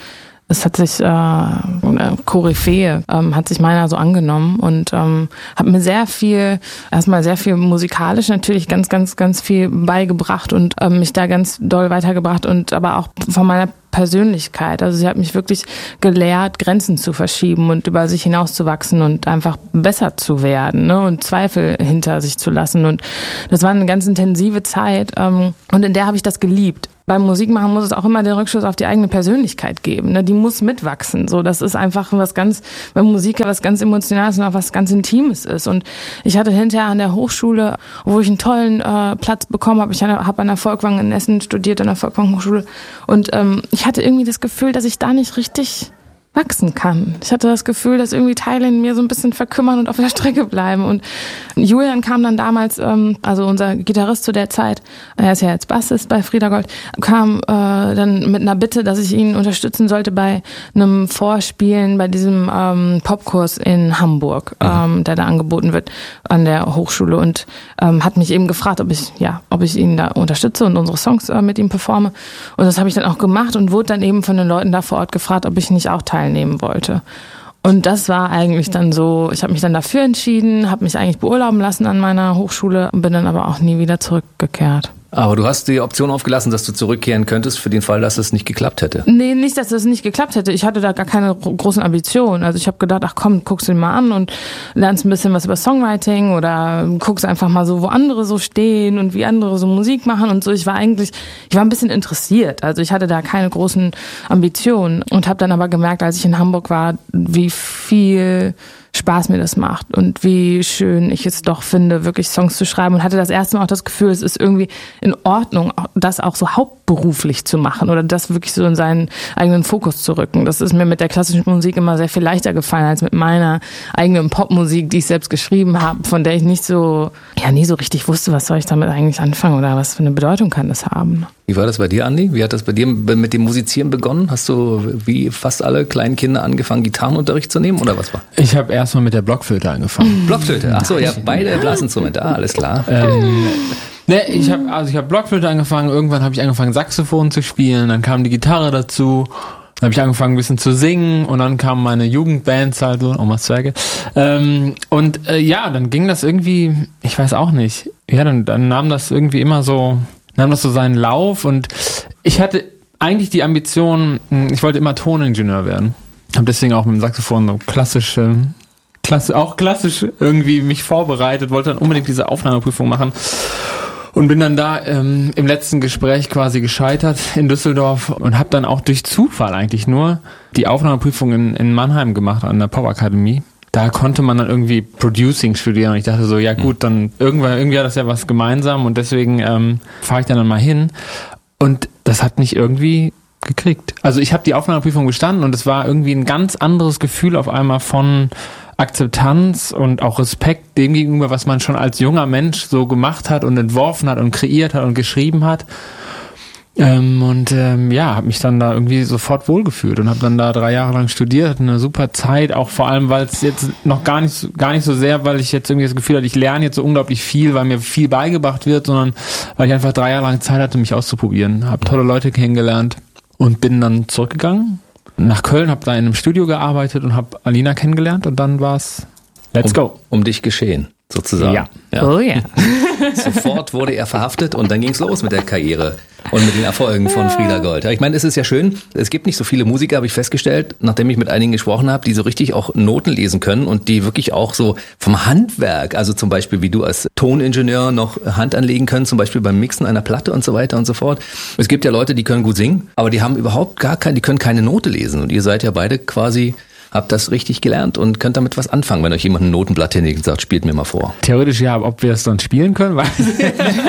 J: Es hat sich, äh, eine Koryphäe ähm, hat sich meiner so angenommen und ähm, hat mir sehr viel, erstmal sehr viel musikalisch natürlich ganz, ganz, ganz viel beigebracht und ähm, mich da ganz doll weitergebracht und aber auch von meiner Persönlichkeit. Also sie hat mich wirklich gelehrt, Grenzen zu verschieben und über sich hinauszuwachsen und einfach besser zu werden, ne? Und Zweifel hinter sich zu lassen. Und das war eine ganz intensive Zeit ähm, und in der habe ich das geliebt. Beim Musikmachen muss es auch immer den Rückschluss auf die eigene Persönlichkeit geben. Ne? Die muss mitwachsen. So, das ist einfach was ganz, bei Musik was ganz Emotionales und auch was ganz Intimes ist. Und ich hatte hinterher an der Hochschule, wo ich einen tollen äh, Platz bekommen habe, ich habe an der Volkwang in Essen studiert, an der Volkwang Hochschule. Und ähm, ich hatte irgendwie das Gefühl, dass ich da nicht richtig wachsen kann. Ich hatte das Gefühl, dass irgendwie Teile in mir so ein bisschen verkümmern und auf der Strecke bleiben. Und Julian kam dann damals, ähm, also unser Gitarrist zu der Zeit, er ist ja jetzt Bassist bei Frieda Gold, kam äh, dann mit einer Bitte, dass ich ihn unterstützen sollte bei einem Vorspielen bei diesem ähm, Popkurs in Hamburg, ähm, der da angeboten wird an der Hochschule und ähm, hat mich eben gefragt, ob ich ja, ob ich ihn da unterstütze und unsere Songs äh, mit ihm performe. Und das habe ich dann auch gemacht und wurde dann eben von den Leuten da vor Ort gefragt, ob ich nicht auch teilnehmen wollte. Und das war eigentlich dann so, ich habe mich dann dafür entschieden, habe mich eigentlich beurlauben lassen an meiner Hochschule und bin dann aber auch nie wieder zurückgekehrt.
G: Aber du hast die Option aufgelassen, dass du zurückkehren könntest für den Fall, dass es nicht geklappt hätte.
J: Nee, nicht, dass es nicht geklappt hätte. Ich hatte da gar keine großen Ambitionen. Also ich habe gedacht, ach komm, guckst du dir mal an und lernst ein bisschen was über Songwriting oder guckst einfach mal so, wo andere so stehen und wie andere so Musik machen und so. Ich war eigentlich, ich war ein bisschen interessiert. Also ich hatte da keine großen Ambitionen und habe dann aber gemerkt, als ich in Hamburg war, wie viel Spaß mir das macht und wie schön ich es doch finde, wirklich Songs zu schreiben und hatte das erste Mal auch das Gefühl, es ist irgendwie in Ordnung, das auch so hauptberuflich zu machen oder das wirklich so in seinen eigenen Fokus zu rücken. Das ist mir mit der klassischen Musik immer sehr viel leichter gefallen als mit meiner eigenen Popmusik, die ich selbst geschrieben habe, von der ich nicht so, ja, nie so richtig wusste, was soll ich damit eigentlich anfangen oder was für eine Bedeutung kann das haben.
G: Wie war das bei dir, Andi? Wie hat das bei dir mit dem Musizieren begonnen? Hast du wie fast alle kleinen Kinder angefangen, Gitarrenunterricht zu nehmen oder was war?
K: Ich habe erstmal mit der Blockflöte angefangen.
G: Blockflöte? Achso, ja, beide Blasinstrumente, ah, alles klar.
K: Ähm, ne, ich habe also ich habe Blockflöte angefangen, irgendwann habe ich angefangen Saxophon zu spielen, dann kam die Gitarre dazu. Dann habe ich angefangen ein bisschen zu singen und dann kam meine Jugendband halt so, Omas Zwerge. Ähm, und äh, ja, dann ging das irgendwie, ich weiß auch nicht, ja, dann, dann nahm das irgendwie immer so, nahm das so seinen Lauf und ich hatte eigentlich die Ambition, ich wollte immer Toningenieur werden. Habe deswegen auch mit dem Saxophon so klassische, klasse, auch klassisch irgendwie mich vorbereitet, wollte dann unbedingt diese Aufnahmeprüfung machen. Und bin dann da ähm, im letzten Gespräch quasi gescheitert in Düsseldorf und habe dann auch durch Zufall eigentlich nur die Aufnahmeprüfung in, in Mannheim gemacht an der Popakademie. Da konnte man dann irgendwie Producing studieren und ich dachte so, ja gut, dann irgendwann irgendwie hat das ja was gemeinsam und deswegen ähm, fahre ich dann, dann mal hin. Und das hat mich irgendwie gekriegt. Also ich habe die Aufnahmeprüfung bestanden und es war irgendwie ein ganz anderes Gefühl auf einmal von Akzeptanz und auch Respekt dem gegenüber, was man schon als junger Mensch so gemacht hat und entworfen hat und kreiert hat und geschrieben hat. Ähm, und ähm, ja, habe mich dann da irgendwie sofort wohlgefühlt und habe dann da drei Jahre lang studiert, hatte eine super Zeit, auch vor allem, weil es jetzt noch gar nicht, gar nicht so sehr, weil ich jetzt irgendwie das Gefühl hatte, ich lerne jetzt so unglaublich viel, weil mir viel beigebracht wird, sondern weil ich einfach drei Jahre lang Zeit hatte, mich auszuprobieren, habe tolle Leute kennengelernt und bin dann zurückgegangen nach Köln, habe da in einem Studio gearbeitet und habe Alina kennengelernt und dann war's let's
G: um,
K: go.
G: Um dich geschehen, sozusagen.
K: Ja.
G: ja.
J: Oh ja.
G: Sofort wurde er verhaftet und dann ging's los mit der Karriere und mit den Erfolgen von Frieda Gold. Ja, ich meine, es ist ja schön, es gibt nicht so viele Musiker, habe ich festgestellt, nachdem ich mit einigen gesprochen habe, die so richtig auch Noten lesen können und die wirklich auch so vom Handwerk, also zum Beispiel wie du als Toningenieur noch Hand anlegen können, zum Beispiel beim Mixen einer Platte und so weiter und so fort. Es gibt ja Leute, die können gut singen, aber die haben überhaupt gar keine, die können keine Note lesen und ihr seid ja beide quasi, habt das richtig gelernt und könnt damit was anfangen, wenn euch jemand ein Notenblatt hinlegt und sagt, spielt mir mal vor.
K: Theoretisch ja, ob wir es dann spielen können, weiß ich.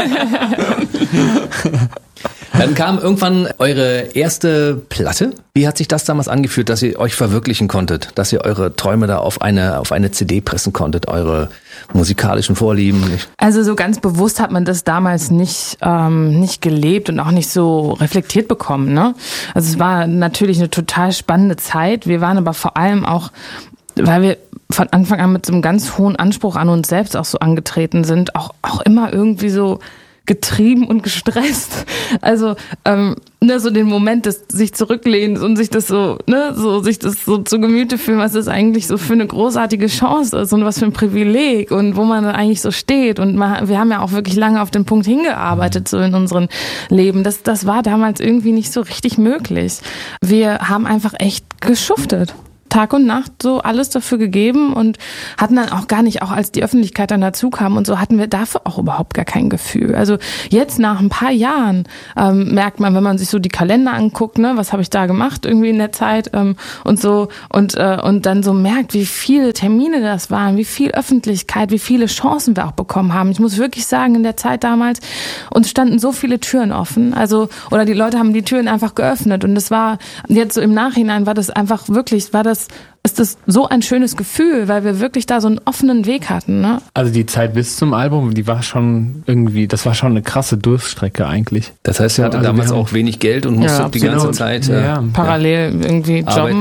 G: Dann kam irgendwann eure erste Platte. Wie hat sich das damals angefühlt, dass ihr euch verwirklichen konntet, dass ihr eure Träume da auf eine auf eine C D pressen konntet, eure musikalischen Vorlieben?
J: Also so ganz bewusst hat man das damals nicht ähm, nicht gelebt und auch nicht so reflektiert bekommen, ne? Also es war natürlich eine total spannende Zeit. Wir waren aber vor allem auch, weil wir von Anfang an mit so einem ganz hohen Anspruch an uns selbst auch so angetreten sind, auch auch immer irgendwie so getrieben und gestresst. Also ähm, ne, so den Moment des sich zurücklehnen und sich das so, ne, so sich das so zu Gemüte führen, was das eigentlich so für eine großartige Chance ist und was für ein Privileg und wo man eigentlich so steht. Und man, wir haben ja auch wirklich lange auf den Punkt hingearbeitet, so in unserem Leben. Das, das war damals irgendwie nicht so richtig möglich. Wir haben einfach echt geschuftet. Tag und Nacht so alles dafür gegeben und hatten dann auch gar nicht, auch als die Öffentlichkeit dann dazu kam und so, hatten wir dafür auch überhaupt gar kein Gefühl. Also jetzt nach ein paar Jahren ähm, merkt man, wenn man sich so die Kalender anguckt, ne, was habe ich da gemacht irgendwie in der Zeit ähm, und so und äh, und dann so merkt, wie viele Termine das waren, wie viel Öffentlichkeit, wie viele Chancen wir auch bekommen haben. Ich muss wirklich sagen, in der Zeit damals uns standen so viele Türen offen, also oder die Leute haben die Türen einfach geöffnet und es war jetzt so im Nachhinein war das einfach wirklich, war das ist das so ein schönes Gefühl, weil wir wirklich da so einen offenen Weg hatten. Ne?
K: Also die Zeit bis zum Album, die war schon irgendwie, das war schon eine krasse Durststrecke eigentlich.
G: Das heißt, ihr hattet also damals auch wenig Geld und musstet ja, die ganze genau. Zeit
K: ja, ja.
J: parallel ja. irgendwie jobben.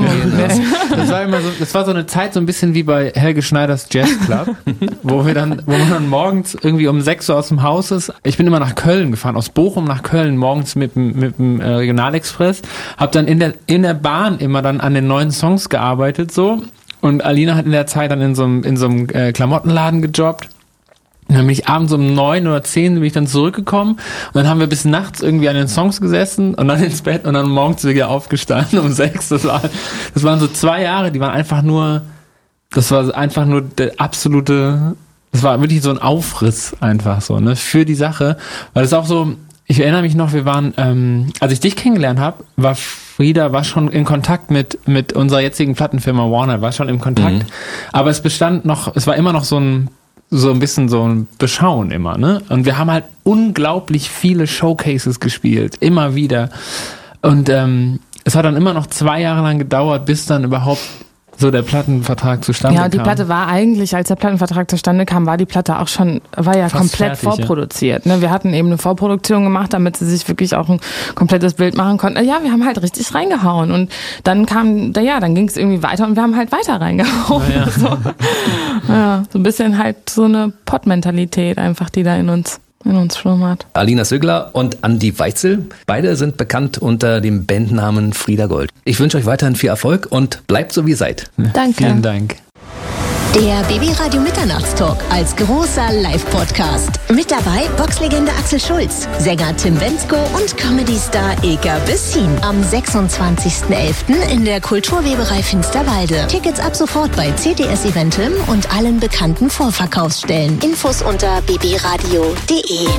K: Das war immer so, das war so eine Zeit so ein bisschen wie bei Helge Schneiders Jazz Club, wo wir dann, wo man dann morgens irgendwie um sechs Uhr aus dem Haus ist. Ich bin immer nach Köln gefahren, aus Bochum nach Köln morgens mit dem mit dem Regionalexpress, hab dann in der in der Bahn immer dann an den neuen Songs gearbeitet. So. Und Alina hat in der Zeit dann in so einem, in so einem äh, Klamottenladen gejobbt. Und dann bin ich abends um neun oder zehn bin ich dann zurückgekommen und dann haben wir bis nachts irgendwie an den Songs gesessen und dann ins Bett und dann morgens wieder aufgestanden um sechs. Das war, das waren so zwei Jahre, die waren einfach nur, das war einfach nur der absolute, das war wirklich so ein Aufriss einfach so, ne, für die Sache. Weil es auch so, ich erinnere mich noch, wir waren, ähm, als ich dich kennengelernt habe, war Frieda war schon in Kontakt mit mit unserer jetzigen Plattenfirma Warner, war schon im Kontakt. Mhm. Aber es bestand noch, es war immer noch so ein so ein bisschen so ein Beschauen immer, ne? Und wir haben halt unglaublich viele Showcases gespielt, immer wieder. Und ähm, es hat dann immer noch zwei Jahre lang gedauert, bis dann überhaupt so der Plattenvertrag zustande kam.
J: Ja, die Platte war eigentlich, als der Plattenvertrag zustande kam, war die Platte auch schon, war ja fast komplett fertig, vorproduziert. Ja. Ne? Wir hatten eben eine Vorproduktion gemacht, damit sie sich wirklich auch ein komplettes Bild machen konnten. Ja, wir haben halt richtig reingehauen und dann kam, ja, dann ging es irgendwie weiter und wir haben halt weiter reingehauen. Ja, ja. So. Ja, so ein bisschen halt so eine Pott-Mentalität einfach, die da in uns in uns schlummert.
G: Alina Sögler und Andi Weitzel, beide sind bekannt unter dem Bandnamen Frieda Gold. Ich wünsche euch weiterhin viel Erfolg und bleibt so wie ihr seid.
J: Danke.
K: Vielen Dank.
L: Der B B Radio Mitternachtstalk als großer Live-Podcast. Mit dabei Boxlegende Axel Schulz, Sänger Tim Bendzko und Comedy-Star Ilka Bessin. Am sechsundzwanzigsten elften in der Kulturweberei Finsterwalde. Tickets ab sofort bei C D S Eventim und allen bekannten Vorverkaufsstellen. Infos unter b b radio punkt d e.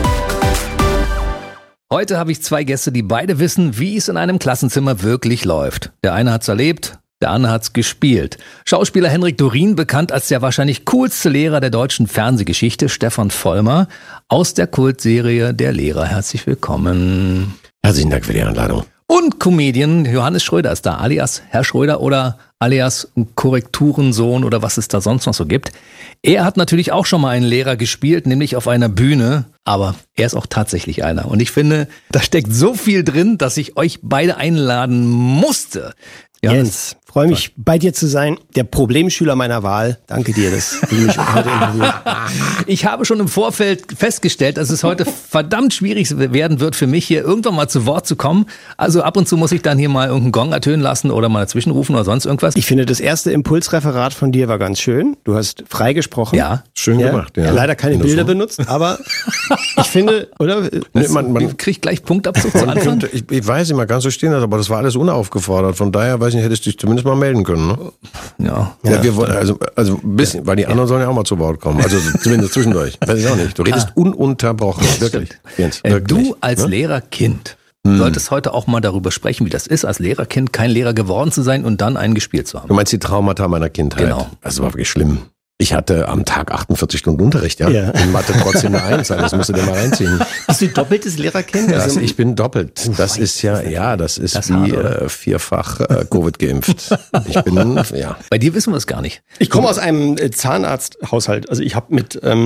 G: Heute habe ich zwei Gäste, die beide wissen, wie es in einem Klassenzimmer wirklich läuft. Der eine hat's erlebt, der andere hat's gespielt. Schauspieler Henrik Dorin, bekannt als der wahrscheinlich coolste Lehrer der deutschen Fernsehgeschichte, Stefan Vollmer, aus der Kultserie Der Lehrer. Herzlich willkommen.
M: Herzlichen Dank für die Einladung.
G: Und Comedian Johannes Schröder ist da, alias Herr Schröder oder alias Korrekturensohn oder was es da sonst noch so gibt. Er hat natürlich auch schon mal einen Lehrer gespielt, nämlich auf einer Bühne, aber er ist auch tatsächlich einer. Und ich finde, da steckt so viel drin, dass ich euch beide einladen musste.
M: Jens, freue mich, bei dir zu sein. Der Problemschüler meiner Wahl. Danke dir, dass du mich heute interviewst.
G: Ich habe schon im Vorfeld festgestellt, dass es heute verdammt schwierig werden wird für mich, hier irgendwann mal zu Wort zu kommen. Also ab und zu muss ich dann hier mal irgendeinen Gong ertönen lassen oder mal dazwischen rufen oder sonst irgendwas.
M: Ich finde, das erste Impulsreferat von dir war ganz schön. Du hast frei gesprochen.
G: Ja,
M: schön ja. gemacht. Ja. Leider keine Bilder benutzt, aber ich finde, oder?
G: Das, man, man kriegt gleich Punktabzug zu Anfang.
N: Ich, ich weiß nicht, man kann so stehen lassen, aber das war alles unaufgefordert. Von daher, weiß ich nicht, hättest du dich zumindest mal melden können, ne?
G: Ja.
N: Ja, ja wir wollen, also, also ein bisschen, ja. weil die anderen sollen ja auch mal zu Wort kommen. Also zumindest zwischendurch. Weiß ich auch nicht. Du redest ah. ununterbrochen. Wirklich. Jens,
G: äh,
N: wirklich.
G: Du als
N: ja?
G: Lehrerkind
N: hm.
G: solltest heute auch mal darüber sprechen, wie das ist, als Lehrerkind kein Lehrer geworden zu sein und dann einen gespielt zu haben.
N: Du meinst die Traumata meiner Kindheit?
G: Genau.
N: Das war wirklich schlimm. Ich hatte am Tag achtundvierzig Stunden Unterricht, ja. ja. In Mathe trotzdem eine Eins, das musst du dir mal reinziehen.
M: Bist du doppeltes Lehrerkind?
N: Das, also, ich bin doppelt. Das ist ja, ja, das ist das wie äh, vierfach äh, Covid geimpft. Ich bin, ja.
G: Bei dir wissen wir es gar nicht.
M: Ich komme aus einem Zahnarzthaushalt. Also ich habe mit ähm,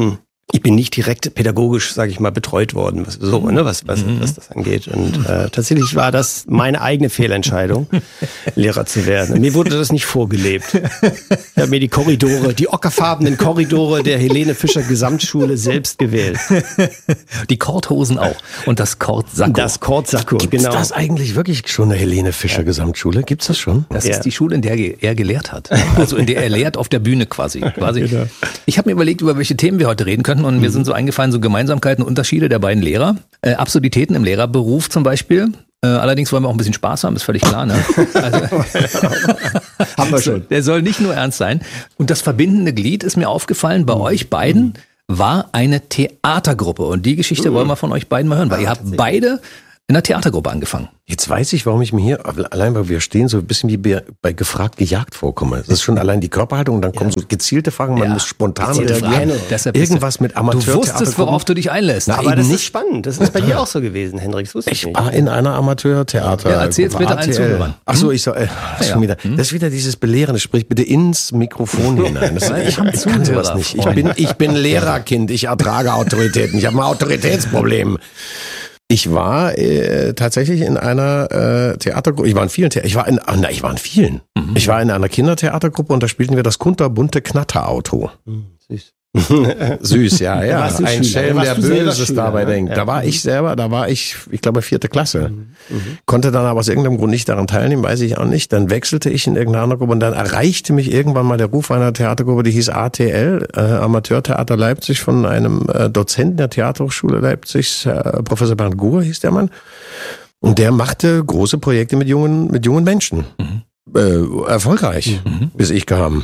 M: Ich bin nicht direkt pädagogisch, sage ich mal, betreut worden, was, so, ne, was, was, mhm. was das angeht. Und äh, tatsächlich war das meine eigene Fehlentscheidung, Lehrer zu werden. Mir wurde das nicht vorgelebt. Ich habe mir die Korridore, die ockerfarbenen Korridore der Helene Fischer Gesamtschule selbst gewählt.
G: Die Korthosen auch. Und das Kortsacko.
M: Das Kortsacko,
N: Gibt's
M: genau.
N: das eigentlich wirklich schon, eine Helene Fischer Gesamtschule? Gibt's das schon?
G: Das
M: Ja.
G: ist die Schule, in der er gelehrt hat. Also in der er lehrt auf der Bühne quasi. quasi.
M: Genau.
G: Ich habe mir überlegt, über welche Themen wir heute reden könnten und mir sind so eingefallen, so Gemeinsamkeiten, Unterschiede der beiden Lehrer. Äh, Absurditäten im Lehrerberuf zum Beispiel. Äh, allerdings wollen wir auch ein bisschen Spaß haben, ist völlig klar. Ne? Also,
M: haben wir schon.
G: Der soll nicht nur ernst sein. Und das verbindende Glied ist mir aufgefallen, bei mhm. euch beiden war eine Theatergruppe. Und die Geschichte mhm. wollen wir von euch beiden mal hören, weil ihr habt beide in einer Theatergruppe angefangen.
N: Jetzt weiß ich, warum ich mir hier, allein weil wir stehen, so ein bisschen wie bei, bei gefragt, gejagt vorkomme. Das ist schon allein die Körperhaltung und dann kommen so gezielte Fragen, man ja. muss spontan
G: gezielte
N: reagieren.
G: Deshalb
N: Irgendwas mit Amateur.
G: Du wusstest, worauf du dich einlässt.
M: Na, aber das ist spannend. Das ist bei dir auch so gewesen, Hendrik. Das wusste ich
N: Ich
M: nicht.
N: war in einer Amateur-Theater.
G: Ja, erzähl's bitte allen Zuhörern.
N: Ach so, ich so, äh,
G: ja.
N: schon wieder. Das ist wieder dieses Belehrende. Sprich bitte ins Mikrofon hinein. Das, ich, ich kann sowas nicht. Ich bin, ich bin Lehrerkind. Ich ertrage Autoritäten. Ich habe ein Autoritätsproblem. Ich war äh, tatsächlich in einer äh, Theatergruppe. Ich war in vielen Theater. Ich war in, na, ich war in vielen. Mhm. Ich war in einer Kindertheatergruppe und da spielten wir das kunterbunte Knatterauto. Mhm, süß. Süß, ja, ja. Ein Schelm, der Böses dabei ne? denkt. Ja. Da war ich selber, da war ich, ich glaube, vierte Klasse. Mhm. Mhm. Konnte dann aber aus irgendeinem Grund nicht daran teilnehmen, weiß ich auch nicht. Dann wechselte ich in irgendeine andere Gruppe und dann erreichte mich irgendwann mal der Ruf einer Theatergruppe, die hieß A T L, äh, Amateurtheater Leipzig, von einem äh, Dozenten der Theaterhochschule Leipzigs, äh, Professor Bernd Guhr hieß der Mann. Und der machte große Projekte mit jungen, mit jungen Menschen. Mhm. Äh, erfolgreich, mhm. bis ich kam.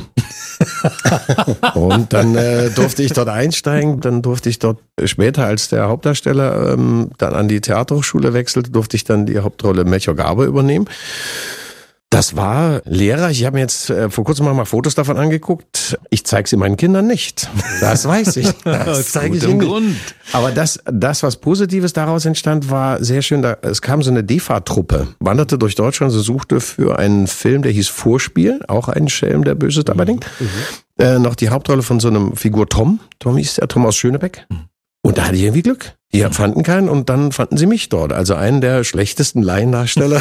N: Und dann äh, durfte ich dort einsteigen, dann durfte ich dort später als der Hauptdarsteller ähm, dann an die Theaterhochschule wechselte, durfte ich dann die Hauptrolle Melchior Garbe übernehmen. Das war lehrreich. Ich habe mir jetzt äh, vor kurzem mal Fotos davon angeguckt. Ich zeige sie meinen Kindern nicht. Das weiß ich. Das zeige ich ihnen nicht. Aber das, das, was Positives daraus entstand, war sehr schön. Da, es kam so eine D E F A-Truppe, wanderte durch Deutschland, sie suchte für einen Film, der hieß Vorspiel, auch ein Schelm, der Böses dabei denkt, mhm. äh, noch die Hauptrolle von so einem Figur Tom. Tom hieß der, Tom aus Schönebeck. Mhm. Und da hatte ich irgendwie Glück. Die fanden keinen und dann fanden sie mich dort. Also einen der schlechtesten Laiendarsteller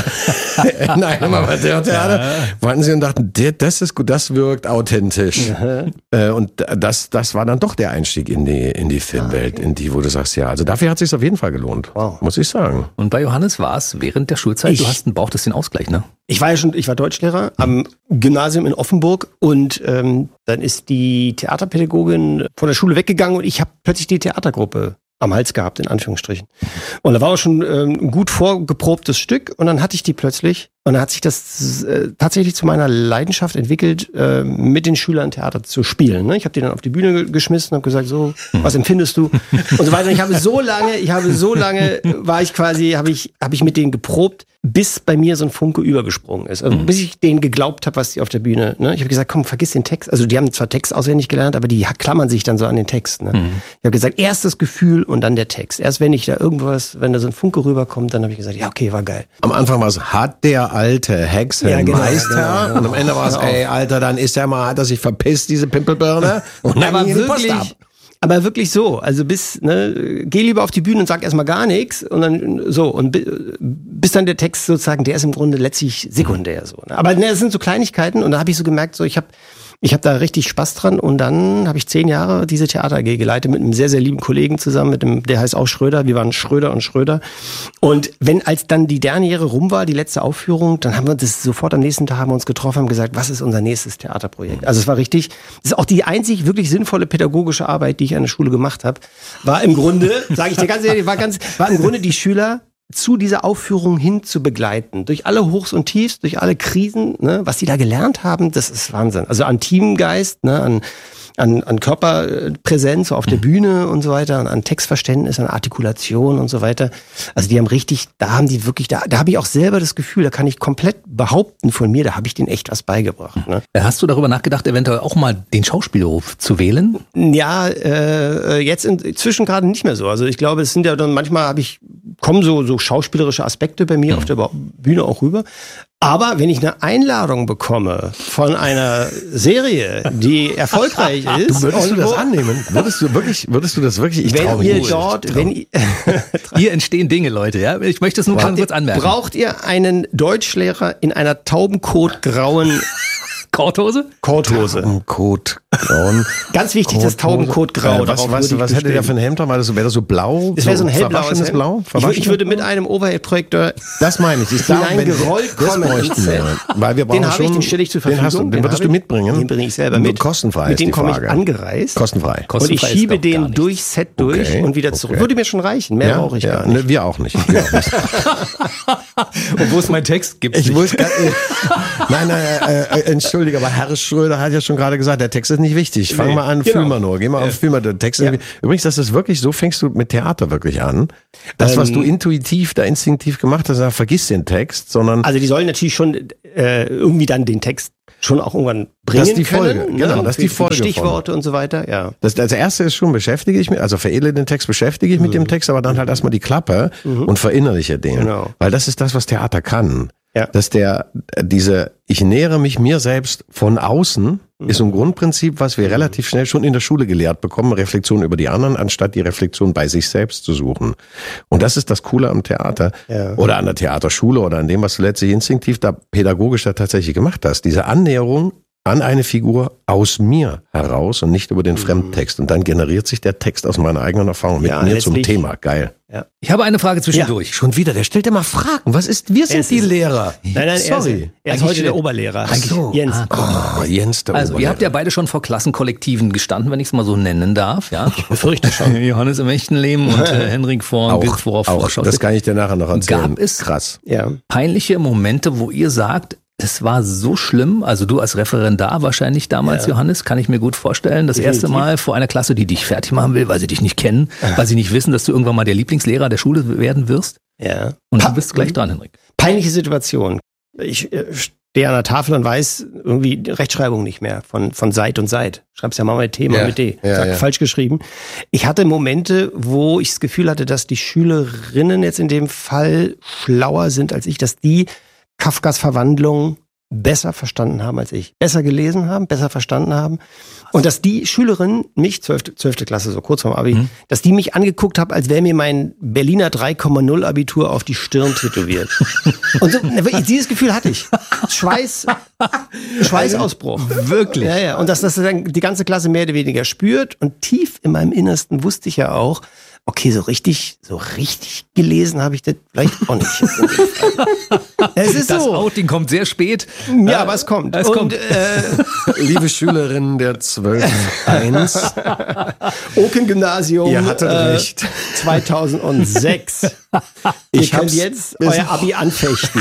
N: in einem Amateurtheater. Ja. Fanden sie und dachten, das ist gut, das wirkt authentisch. Ja. Und das, das war dann doch der Einstieg in die, in die Filmwelt, in die, wo du sagst, ja, also dafür hat es sich auf jeden Fall gelohnt. Wow. Muss ich sagen.
G: Und bei Johannes war es während der Schulzeit,
M: ich,
G: du hast, brauchtest den Ausgleich, ne?
M: Ich war ja schon, ich war Deutschlehrer am Gymnasium in Offenburg und ähm, dann ist die Theaterpädagogin von der Schule weggegangen und ich habe plötzlich die Theatergruppe am Hals gehabt, in Anführungsstrichen. Und da war auch schon ähm, ein gut vorgeprobtes Stück und dann hatte ich die plötzlich und dann hat sich das äh, tatsächlich zu meiner Leidenschaft entwickelt, äh, mit den Schülern Theater zu spielen. Ne? Ich habe die dann auf die Bühne geschmissen und habe gesagt, so, was empfindest du? Und so weiter. Und ich habe so lange, ich habe so lange, war ich quasi, habe ich, habe ich mit denen geprobt, bis bei mir so ein Funke übergesprungen ist. Also bis ich denen geglaubt habe, was die auf der Bühne, ne? Ich habe gesagt, komm, vergiss den Text. Also die haben zwar Text auswendig gelernt, aber die klammern sich dann so an den Text. Ne? Mhm. Ich habe gesagt, erst das Gefühl und dann der Text. Erst wenn ich da irgendwas, wenn da so ein Funke rüberkommt, dann habe ich gesagt, ja, okay, war geil.
N: Am Anfang war es, hat der alte Hexenmeister. Ja, genau, genau. Und am Ende war es, ey, Alter, dann ist der mal, hat er sich verpisst, diese Pimpelbirne. Und dann
M: aber wirklich, aber wirklich so, also bis, ne, geh lieber auf die Bühne und sag erstmal gar nichts und dann so und bis dann der Text sozusagen, der ist im Grunde letztlich sekundär so. Ne? Aber ne, das sind so Kleinigkeiten und da habe ich so gemerkt, so ich habe ich habe da richtig Spaß dran und dann habe ich zehn Jahre diese Theater A G geleitet mit einem sehr, sehr lieben Kollegen zusammen, mit dem, der heißt auch Schröder, wir waren Schröder und Schröder und wenn als dann die Derniere rum war, die letzte Aufführung, dann haben wir das sofort am nächsten Tag haben wir uns getroffen, haben gesagt, was ist unser nächstes Theaterprojekt? Also es war richtig, das ist auch die einzig wirklich sinnvolle pädagogische Arbeit, die ich an der Schule gemacht habe, war im Grunde, sage ich dir ganz ehrlich, war ganz, war im Grunde die Schüler zu dieser Aufführung hin zu begleiten. Durch alle Hochs und Tiefs, durch alle Krisen, ne, was die da gelernt haben, das ist Wahnsinn. Also an Teamgeist, ne, an, an, an Körperpräsenz so auf der Bühne und so weiter, an, an Textverständnis, an Artikulation und so weiter. Also die haben richtig, da haben die wirklich, da, da habe ich auch selber das Gefühl, da kann ich komplett behaupten von mir, da habe ich denen echt was beigebracht. Ne?
G: Hast du darüber nachgedacht, eventuell auch mal den Schauspielberuf zu wählen?
M: Ja, äh, jetzt inzwischen gerade nicht mehr so. Also ich glaube, es sind ja dann manchmal habe ich kommen so so schauspielerische Aspekte bei mir mhm. auf der Bühne auch rüber. Aber wenn ich eine Einladung bekomme von einer Serie, die erfolgreich ist,
N: du würdest
M: und
N: du das
M: wo,
N: annehmen? Würdest du wirklich, würdest du das wirklich? Ich
M: wenn
N: mich
M: ihr
N: nicht.
M: dort, wenn ihr,
G: Hier entstehen Dinge, Leute. Ja, ich möchte es nur ganz kurz anmerken.
M: braucht ihr einen Deutschlehrer in einer taubenkotgrauen
G: Korthose?
M: Korthose.
N: Taubenkotgrauen.
M: Ganz wichtig, das Taubenkotgrau.
N: Äh, was was, was hätte der für ein Hemd haben? Wäre das so, wär das so blau?
M: Es wäre so ein hellblaues
N: verwaschenes
M: Hemd.
N: Blau?
M: Ich, würd- ich würde mit einem Overhead-Projektor
N: Das meine ich. Ich
M: hineingerollt
N: das
M: kommen.
N: bräuchten wir. Weil wir brauchen
M: Den habe ich,
N: schon,
M: den stelle ich zur
N: Den, hast du,
M: Verfügung.
N: den würdest
M: habe
N: du
M: ich-
N: mitbringen?
M: Den bringe ich selber
N: Nur
M: mit.
N: kostenfrei
M: Mit
N: ist
M: dem
N: die
M: komme ich
N: Frage.
M: angereist.
N: Kostenfrei.
M: Und ich
G: Kostenfrei ist,
M: schiebe
G: glaub ich, gar
M: den
G: nichts.
M: durchs Set durch
N: Okay,
M: und wieder zurück.
N: okay.
M: Würde mir schon reichen. Mehr
N: Ja,
M: brauche ich
N: ja.
M: gar nicht.
N: Ne, wir auch nicht. Wir auch nicht.
G: Und wo ist mein Text? Gibt's
N: Ich
G: nicht.
N: muss gar, nein, nein, äh, äh, entschuldige, aber Herr Schröder hat ja schon gerade gesagt, der Text ist nicht wichtig. Fang
M: Nee,
N: mal an,
M: genau.
N: fühl mal nur. Geh mal auf, fühl mal den Text.
M: Ja.
N: Übrigens, das ist wirklich, so fängst du mit Theater wirklich an. Das, was
M: Ähm,
N: du intuitiv, da instinktiv gemacht hast, vergiss den Text, sondern
M: Also die sollen natürlich schon äh, irgendwie dann den Text schon auch irgendwann bringen
N: Das ist die Folge,
M: können.
N: genau,
M: ne?
N: das ist die
M: Für- für
N: Folge
M: Stichworte und so weiter, ja.
N: Das, das erste ist schon, beschäftige ich mich, also veredle den Text, beschäftige ich mich mit dem Text, aber dann halt erstmal die Klappe und verinnerliche den.
M: Genau.
N: Weil das ist das, was Theater kann.
M: Ja.
N: Dass der, diese, ich nähere mich mir selbst von außen, ist ein Grundprinzip, was wir relativ schnell schon in der Schule gelehrt bekommen, Reflexion über die anderen, anstatt die Reflexion bei sich selbst zu suchen. Und das ist das Coole am Theater
M: Ja.
N: oder an der Theaterschule oder an dem, was du letztlich instinktiv da pädagogisch da tatsächlich gemacht hast. Diese Annäherung an eine Figur aus mir heraus und nicht über den Fremdtext. Und dann generiert sich der Text aus meiner eigenen Erfahrung mit
M: Ja,
N: mir zum
M: letztlich-
N: Thema. Geil.
M: Ja.
G: Ich habe eine Frage zwischendurch.
N: Schon wieder, der stellt immer Fragen. Was ist, wir sind
M: Es
N: die
M: ist-
N: Lehrer.
M: Nein, nein, er ist,
N: Sorry.
M: er ist
G: Eigentlich
M: heute der
G: steht-
M: Oberlehrer.
G: Ach so.
M: Jens.
N: Oh, Jens, der
G: Also, ihr
N: Oberlehrer.
G: habt ja beide schon vor Klassenkollektiven gestanden, wenn ich es mal so nennen darf. Ja? Ich
M: befürchte schon.
G: Johannes im echten Leben und äh, Henrik vor
N: auch,
G: Bildworauf
N: auch. Das kann ich dir nachher noch erzählen.
G: Gab es
N: Krass.
M: Ja.
G: peinliche Momente, wo ihr sagt, es war so schlimm, also du als Referendar wahrscheinlich damals,
M: Ja.
G: Johannes, kann ich mir gut vorstellen, das
M: Definitiv.
G: erste Mal vor einer Klasse, die dich fertig machen will, weil sie dich nicht kennen, weil sie nicht wissen, dass du irgendwann mal der Lieblingslehrer der Schule werden wirst.
M: Ja.
G: Und
M: Pa-
G: du bist gleich dran, Henrik.
M: Peinliche Situation. Ich äh, stehe an der Tafel und weiß irgendwie die Rechtschreibung nicht mehr von, von Seit und Seit. Schreib's ja mal mit T, mal
N: Ja,
M: mit D.
N: ja,
M: Sag,
N: ja.
M: falsch geschrieben. Ich hatte Momente, wo ich das Gefühl hatte, dass die Schülerinnen jetzt in dem Fall schlauer sind als ich, dass die Kafkas Verwandlung besser verstanden haben als ich. Besser gelesen haben, besser verstanden haben. Und dass die Schülerinnen, mich, zwölfte, zwölfte Klasse, so kurz vorm Abi,
G: Mhm.
M: dass die mich angeguckt haben, als wäre mir mein Berliner drei Komma null Abitur auf die Stirn tätowiert. Und so, na, wirklich, dieses Gefühl hatte ich. Schweiß, Schweißausbruch.
G: Wirklich?
M: Ja, ja. Und dass das dann die ganze Klasse mehr oder weniger spürt. Und tief in meinem Innersten wusste ich ja auch, okay, so richtig, so richtig gelesen habe ich das vielleicht auch nicht. Es ist
G: Das
M: so.
G: Outing kommt sehr spät.
M: Ja, aber es kommt.
G: Es
M: Und,
G: kommt.
M: Äh,
N: Liebe Schülerinnen der zwölf eins,
M: Oken-Gymnasium.
N: ihr hattet
M: äh,
N: recht.
M: zweitausendsechs. Ihr
N: Ich
M: könnt
N: hab's
M: jetzt
N: bis-
M: euer Abi anfechten.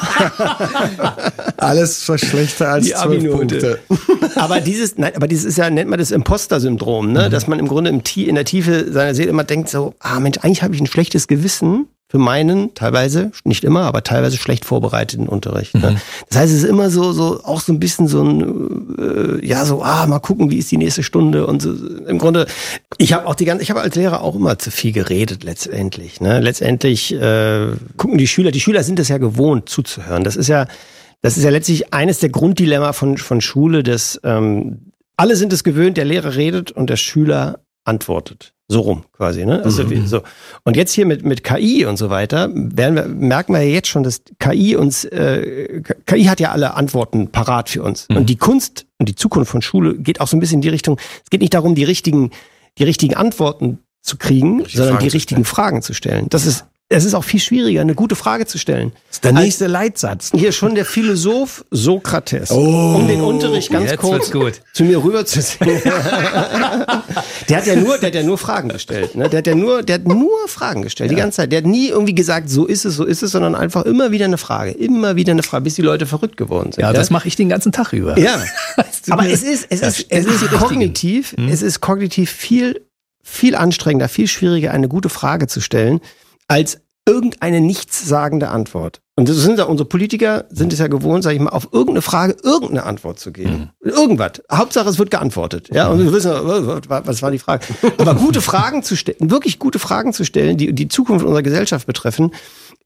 N: Alles schlechter als
M: Die
N: zwölf
M: Abi-Note.
N: Punkte.
M: Aber dieses, nein, aber dieses ist ja, nennt man das Imposter-Syndrom, ne? Dass man im Grunde im Tie- in der Tiefe seiner Seele immer denkt so, ah Mensch, eigentlich habe ich ein schlechtes Gewissen für meinen, teilweise, nicht immer, aber teilweise schlecht vorbereiteten Unterricht. Ne?
G: Mhm.
M: Das heißt, es ist immer so, so, auch so ein bisschen so ein, äh, ja, so, ah, mal gucken, wie ist die nächste Stunde und so. Im Grunde, ich habe auch die ganze, ich habe als Lehrer auch immer zu viel geredet, letztendlich, ne? Letztendlich, äh, gucken die Schüler, die Schüler sind es ja gewohnt, zuzuhören. Das ist ja, das ist ja letztlich eines der Grunddilemma von, von Schule, dass, ähm, alle sind es gewöhnt, der Lehrer redet und der Schüler antwortet. So rum quasi, ne? Also
G: Mhm.
M: wie, so. Und jetzt hier mit, mit K I und so weiter, werden wir, merken wir ja jetzt schon, dass K I uns, äh, K I hat ja alle Antworten parat für uns.
G: Mhm.
M: Und die Kunst und die Zukunft von Schule geht auch so ein bisschen in die Richtung, es geht nicht darum, die richtigen, die richtigen Antworten zu kriegen,
N: Richtige
M: sondern
N: Fragen
M: die
N: zu
M: richtigen Fragen zu stellen. Das ist, es ist auch viel schwieriger, eine gute Frage zu stellen.
N: Das ist der nächste Leitsatz.
M: Hier schon der Philosoph Sokrates,
N: Oh,
M: um den Unterricht ganz
G: jetzt
M: kurz
G: wird's gut.
M: zu mir rüberzuziehen. Der hat ja nur, der hat ja nur Fragen gestellt. Ne? Der hat ja nur, der hat nur Fragen gestellt, die ganze Zeit. Der hat nie irgendwie gesagt, so ist es, so ist es, sondern einfach immer wieder eine Frage, immer wieder eine Frage, bis die Leute verrückt geworden sind.
G: Ja, das mache ich den ganzen Tag über.
M: Ja.
G: Weißt du,
M: Aber
G: mir-
M: es ist, es
G: Ja,
M: ist, es
G: ständig die
M: ist
G: richtigen.
M: kognitiv,
G: Hm?
M: es ist kognitiv viel, viel anstrengender, viel schwieriger, eine gute Frage zu stellen, als irgendeine nichtssagende Antwort. Und das sind ja unsere Politiker, sind es ja gewohnt, sag ich mal, auf irgendeine Frage irgendeine Antwort zu geben.
G: Mhm.
M: Irgendwas. Hauptsache, es wird geantwortet. Ja, und wir wissen, was war die Frage? Aber gute Fragen zu stellen, wirklich gute Fragen zu stellen, die die Zukunft unserer Gesellschaft betreffen,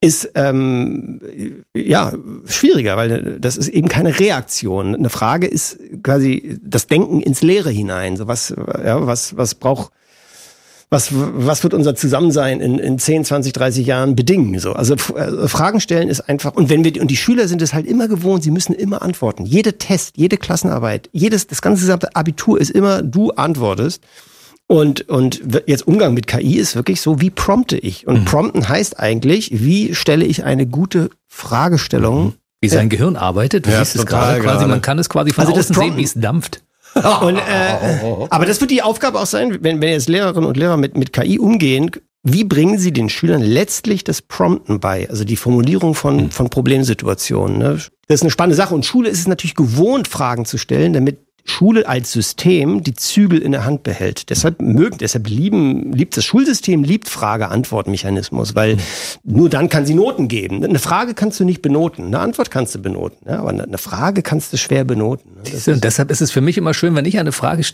M: ist ähm, ja schwieriger, weil das ist eben keine Reaktion. Eine Frage ist quasi das Denken ins Leere hinein. So was, ja, was, was braucht, was, was wird unser Zusammensein in, in zehn, zwanzig, dreißig Jahren bedingen? So, also äh, Fragen stellen ist einfach. Und wenn wir und die Schüler sind es halt immer gewohnt, sie müssen immer antworten. Jede Test, jede Klassenarbeit, jedes, das ganze gesamte Abitur ist immer, du antwortest. Und, und jetzt Umgang mit K I ist wirklich so, wie prompte ich? Und mhm. prompten heißt eigentlich, wie stelle ich eine gute Fragestellung?
G: Wie sein Gehirn arbeitet, du
N: ja,
G: siehst es gerade quasi, man kann es quasi von
M: also
G: außen sehen, wie es dampft.
M: Und, äh, aber das wird die Aufgabe auch sein, wenn, wenn jetzt Lehrerinnen und Lehrer mit, mit K I umgehen, wie bringen sie den Schülern letztlich das Prompten bei? Also die Formulierung von, mhm. von Problemsituationen. Ne? Das ist eine spannende Sache. Und Schule ist es natürlich gewohnt, Fragen zu stellen, damit Schule als System die Zügel in der Hand behält. Deshalb mögen, deshalb lieben, liebt das Schulsystem, liebt Frage-Antwort-Mechanismus, weil nur dann kann sie Noten geben. Eine Frage kannst du nicht benoten, eine Antwort kannst du benoten, ja, aber eine Frage kannst du schwer benoten.
G: Das und deshalb ist es für mich immer schön, wenn ich eine Frage